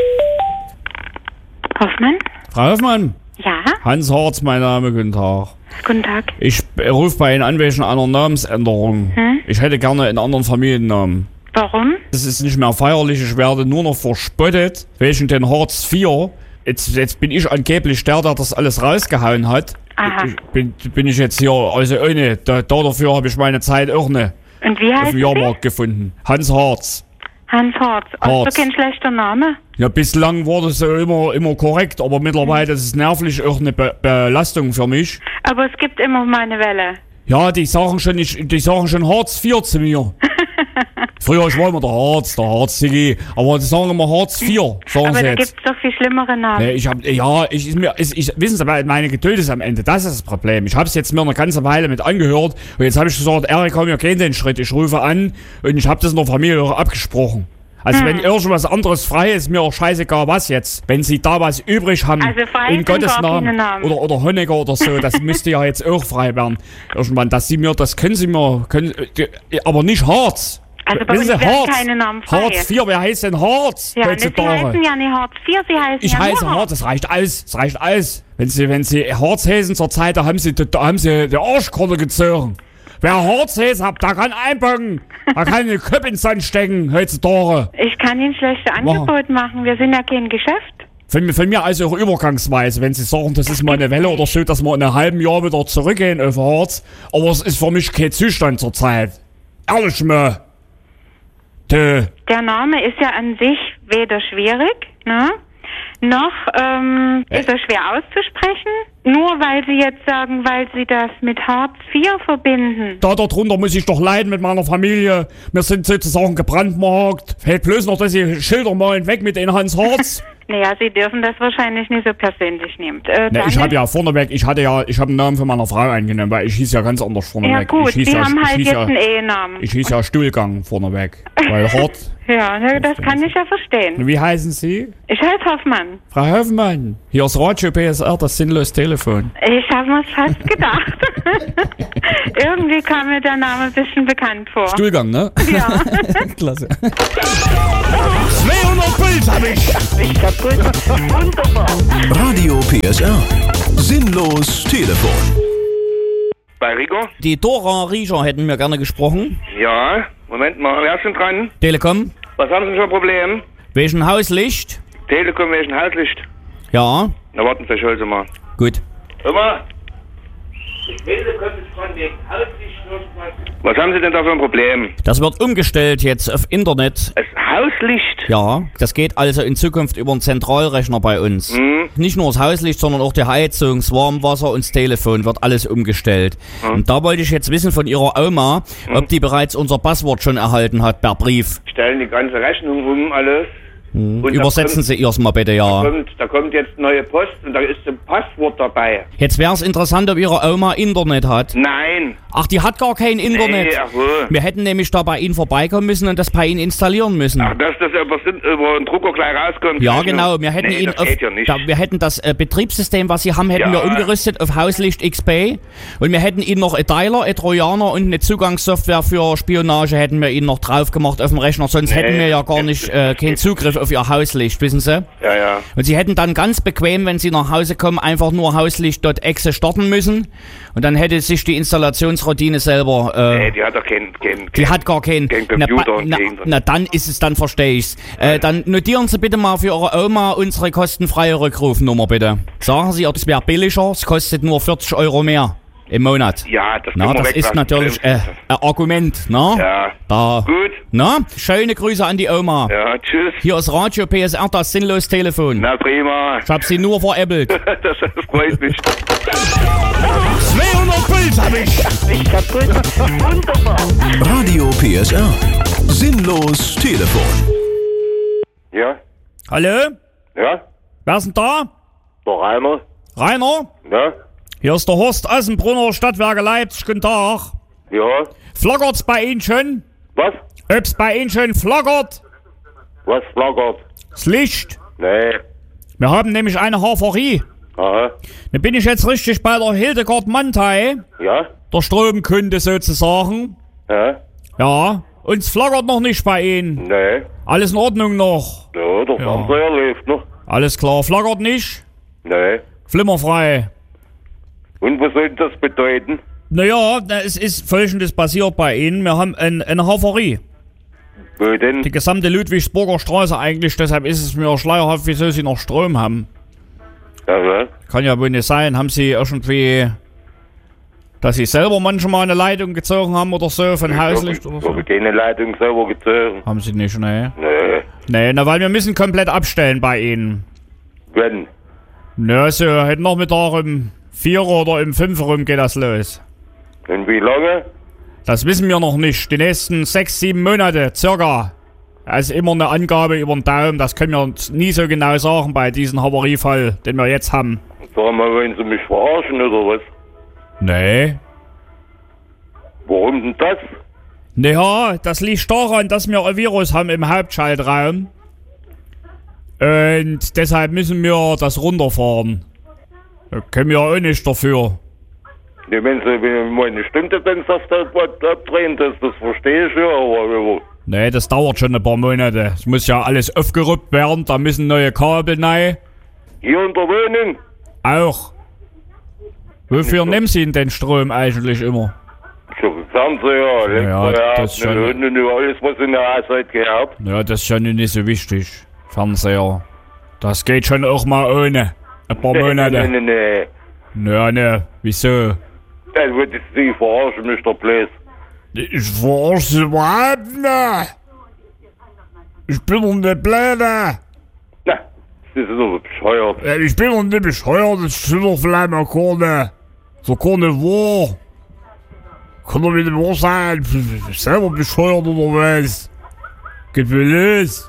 Hoffmann? Frau Hoffmann, Ja, Hans Harz, mein Name, guten Tag. guten Tag. Ich äh, rufe bei Ihnen an wegen einer Namensänderung. Hm? Ich hätte gerne einen anderen Familiennamen. Warum? Es ist nicht mehr feierlich, ich werde nur noch verspottet wegen den Hartz vier. Jetzt, jetzt bin ich angeblich der, der das alles rausgehauen hat. Aha. Ich, bin, bin ich jetzt hier, also ohne, da, da dafür habe ich meine Zeit auch ne Und wie auf heißt dem Sie? Jahrmarkt gefunden. Hans Harz. Hans Harz. Also Harz. kein schlechter Name. Ja, bislang war das so immer, immer korrekt, aber mittlerweile ist es nervlich auch eine Be Belastung für mich. Aber es gibt immer meine Welle. Ja, die sagen schon, ich, die sagen schon Hartz vier zu mir. Früher, ich war immer der Harz, der Harz-Ziggy. Aber sie sagen immer Harz vier, sagen Aber sie da jetzt. gibt's doch viel schlimmere Namen. Nee, ich hab, ja, ich, ist mir, ich, ich, wissen Sie, meine Geduld ist am Ende, das ist das Problem. Ich hab's jetzt mir eine ganze Weile mit angehört und jetzt habe ich gesagt, Erik, komm, wir gehen den Schritt. Ich rufe an und ich habe das in der Familie auch abgesprochen. Also Hm. wenn irgendwas anderes frei ist, mir auch scheißegal was jetzt. Wenn Sie da was übrig haben, Also frei in sind Gottes gar keine Namen, Namen. oder, oder Honecker oder so, das müsste ja jetzt auch frei werden. Irgendwann, dass Sie mir, das können Sie mir, können, äh, aber nicht Harz. Also bei Wissen uns Sie, werden Harz, keine Namen frei. Harz vier, wer heißt denn Harz Ja, ne, Sie heutzutage? heißen ja nicht Hartz vier, Sie heißen Ich ja heiße nur Harz, das reicht alles, das reicht alles. Wenn Sie, wenn Sie Harz heißen zur Zeit, da haben Sie, da haben Sie die Arschkarte gezogen. Wer Harz heißt, hat, da kann einpacken, da kann den Köpf ins Sand stecken, heutzutage. Ich kann Ihnen schlechte Angebote machen, wir sind ja kein Geschäft. Von, mir- von mir also auch übergangsweise, wenn Sie sagen, das ist mal eine Welle oder so, dass wir in einem halben Jahr wieder zurückgehen auf Harz. Aber es ist für mich kein Zustand zur Zeit. Ehrlich mal. Tö. Der Name ist ja an sich weder schwierig, ne? Noch ähm, ist er schwer auszusprechen. Nur weil Sie jetzt sagen, weil Sie das mit Hartz vier verbinden. Da darunter muss ich doch leiden mit meiner Familie. Wir sind sozusagen gebrandmarkt. Fällt bloß noch, dass Sie Schilder malen, weg mit den Hans Harz. Naja, Sie dürfen das wahrscheinlich nicht so persönlich nehmen. Äh, Ne, ich dann- habe ja vorneweg, ich hatte ja, ich habe einen Namen von meiner Frau eingenommen, weil ich hieß ja ganz anders vorneweg. Ja gut, ich hieß Sie ja, haben ich halt hieß jetzt ja, einen Ehenamen. Ich hieß ja Stuhlgang vorneweg. Weil Hart. Ja, ne, das kann ich ja verstehen. Wie heißen Sie? Ich heiße Hoffmann. Frau Hoffmann. Hier ist Radio P S R, das sinnlose Telefon. Ich habe mir's fast gedacht. Irgendwie kam mir der Name ein bisschen bekannt vor. Stuhlgang, ne? Ja. Klasse. zweihundert Puls hab ich. Ich kaputt. Wunderbar. Radio P S R. Sinnlos Telefon. Bei Rico? Die Dora Rieger hätten wir gerne gesprochen. Ja, Moment mal, wer ist denn dran? Telekom. Was haben Sie für ein Problem? Wegen Hauslicht? Telekom wegen Hauslicht. Ja. Na warten Sie, ich hol Sie mal. Gut. Hör mal. Ich will, du kommst von wegen Hauslicht irgendwas. Was haben Sie denn da für ein Problem? Das wird umgestellt jetzt auf Internet. Das Hauslicht? Ja, das geht also in Zukunft über einen Zentralrechner bei uns. Mhm. Nicht nur das Hauslicht, sondern auch die Heizung, das Warmwasser und das Telefon wird alles umgestellt. Mhm. Und da wollte ich jetzt wissen von Ihrer Oma, Mhm. ob die bereits unser Passwort schon erhalten hat per Brief. Stellen die ganze Rechnung um, alles. Mhm. Und da Übersetzen kommt- Sie ihr's mal bitte, ja. Da kommt, da kommt jetzt neue Post und da ist ein Passwort dabei. Jetzt wäre es interessant, ob Ihre Oma Internet hat. Nein. Ach, die hat gar kein Internet. Nee, ach so. Wir hätten nämlich da bei Ihnen vorbeikommen müssen und das bei Ihnen installieren müssen. Ach, dass das über, über einen Drucker gleich rauskommt. Ja, Rechnung? genau. Wir hätten nee, ihn das auf, geht ja nicht. da, wir hätten das äh, Betriebssystem, was Sie haben, hätten Ja. wir umgerüstet auf Hauslicht X P und wir hätten Ihnen noch ein Dialer, ein Trojaner und eine Zugangssoftware für Spionage hätten wir Ihnen noch drauf gemacht auf dem Rechner. Sonst Nee, hätten wir ja gar nicht äh, keinen Zugriff auf Ihr Hauslicht, wissen Sie? Ja, ja. Und Sie hätten dann ganz bequem, wenn Sie nach Hause kommen, einfach nur hauslicht.exe starten müssen und dann hätte sich die Installationsroutine selber. Äh, Nee, die hat doch keinen. Kein, die hat gar keinen. kein Na, Computer ba- und na, kein- na, dann ist es, dann verstehe ich's. Äh, dann notieren Sie bitte mal für Ihre Oma unsere kostenfreie Rückrufnummer, bitte. Sagen Sie, es wäre billiger, es kostet nur vierzig Euro mehr im Monat. Ja, das Na, können wir das ist weglassen. natürlich äh, ein Argument, ne? Ja. Da. Gut. Na, schöne Grüße an die Oma. Ja, tschüss. Hier ist Radio P S R, das sinnlos Telefon. Na prima. Ich hab Sie nur veräppelt. das, das freut mich. zweihundert Puls hab ich. Ich kaputt. Wunderbar. Radio P S R. Sinnlos Telefon. Ja? Hallo? Ja? Wer ist denn da? Der Rainer? Rainer? Ja? Hier ist der Horst Assenbrunner, Stadtwerke Leipzig. Guten Tag. Ja? Flackert's bei Ihnen schon? Was? Ob's bei Ihnen schon flackert? Was flackert? Das Licht. Nee. Wir haben nämlich eine Haferie. Aha. Da bin ich jetzt richtig bei der Hildegard Mantei, Ja? der Stromkunde sozusagen. Ja? Ja, uns flackert noch nicht bei Ihnen. Nee. Alles in Ordnung noch. Ja, der Fernseher läuft noch. Alles klar, flackert nicht. Nee. Flimmerfrei. Und was soll das bedeuten? Naja, na, es ist Folgendes passiert bei Ihnen. Wir haben ein, eine Haferie. Wo denn? Die gesamte Ludwigsburger Straße eigentlich, deshalb ist es mir schleierhaft, wieso Sie noch Strom haben. Ja, Kann ja wohl nicht sein. Haben Sie irgendwie, dass Sie selber manchmal eine Leitung gezogen haben oder so, von Hauslicht oder Ich so? habe keine Leitung selber gezogen. Haben Sie nicht, ne? Nee. Nee, na, weil wir müssen komplett abstellen bei Ihnen. Wenn? Na, so, heute Nachmittag um vier oder um fünf rum geht das los. Und wie lange? Das wissen wir noch nicht. Die nächsten sechs, sieben Monate, circa. Das ist immer eine Angabe über den Daumen. Das können wir uns nie so genau sagen bei diesem Havariefall, den wir jetzt haben. Sag mal, wollen Sie mich verarschen oder was? Nee. Warum denn das? Naja, das liegt daran, dass wir ein Virus haben im Hauptschaltraum. Und deshalb müssen wir das runterfahren. Da können wir auch nicht dafür. Ja, wenn Sie wenn mal eine Stunde dann das abdrehen, das, das verstehe ich ja, aber... Nee, das dauert schon ein paar Monate. Es muss ja alles aufgeruppt werden, da müssen neue Kabel rein. Hier in der Wohnung? Auch. Wofür nehmen Sie denn den Strom eigentlich immer? Für Fernseher, ja, das ist schon... und, und alles, was in der Zeit gehabt. Ja, das ist schon nicht so wichtig. Fernseher. Das geht schon auch mal ohne. Ein paar Monate. Nee, nee, nee. Ja, ne, wieso? Dann würde ich Sie verarschen, Mister Blaze. Ich verarsche überhaupt nicht. Ich bin doch nicht blöd. Na, Sie sind doch bescheuert. Ja, ich bin doch nicht bescheuert, das stimmt doch vielleicht mal keine. So keine wahr. Kann doch nicht wahr sein. Ich bin selber bescheuert oder was? Geht mir los.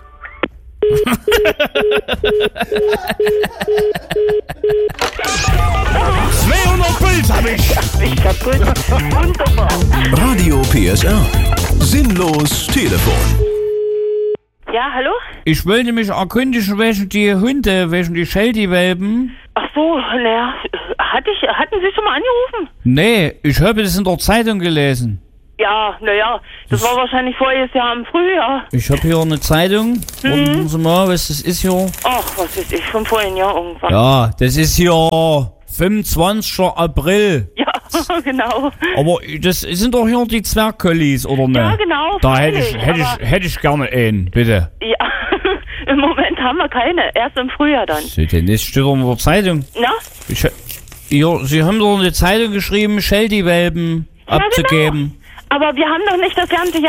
zweihundert Puls hab ich! Ich kaputt. Wunderbar. Radio P S R. Sinnlos Telefon. Ja, hallo? Ich wollte mich erkundigen wegen die Hunde, wegen die Sheltie-Welpen. Ach so, naja, hatte ich, hatten Sie schon mal angerufen? Nee, ich habe das in der Zeitung gelesen. Ja, naja, das war wahrscheinlich voriges Jahr im Frühjahr. Ich habe hier eine Zeitung. Hm. Warten Sie mal, was das ist hier. Ach, was weiß ich, vom vorigen Jahr irgendwann. Ja, das ist hier fünfundzwanzigster April. Ja, genau. Aber das sind doch hier die Zwergkollis, oder ne? Ja, genau. Da hätte ich, freilich, hätte ich, hätte ich gerne einen, bitte. Ja, im Moment haben wir keine. Erst im Frühjahr dann. So, denn das steht doch in der Zeitung. Na? Ich, ja, Sie haben doch in der Zeitung geschrieben, Sheltie-Welpen abzugeben. Genau. Aber wir haben doch nicht das ganze Jahr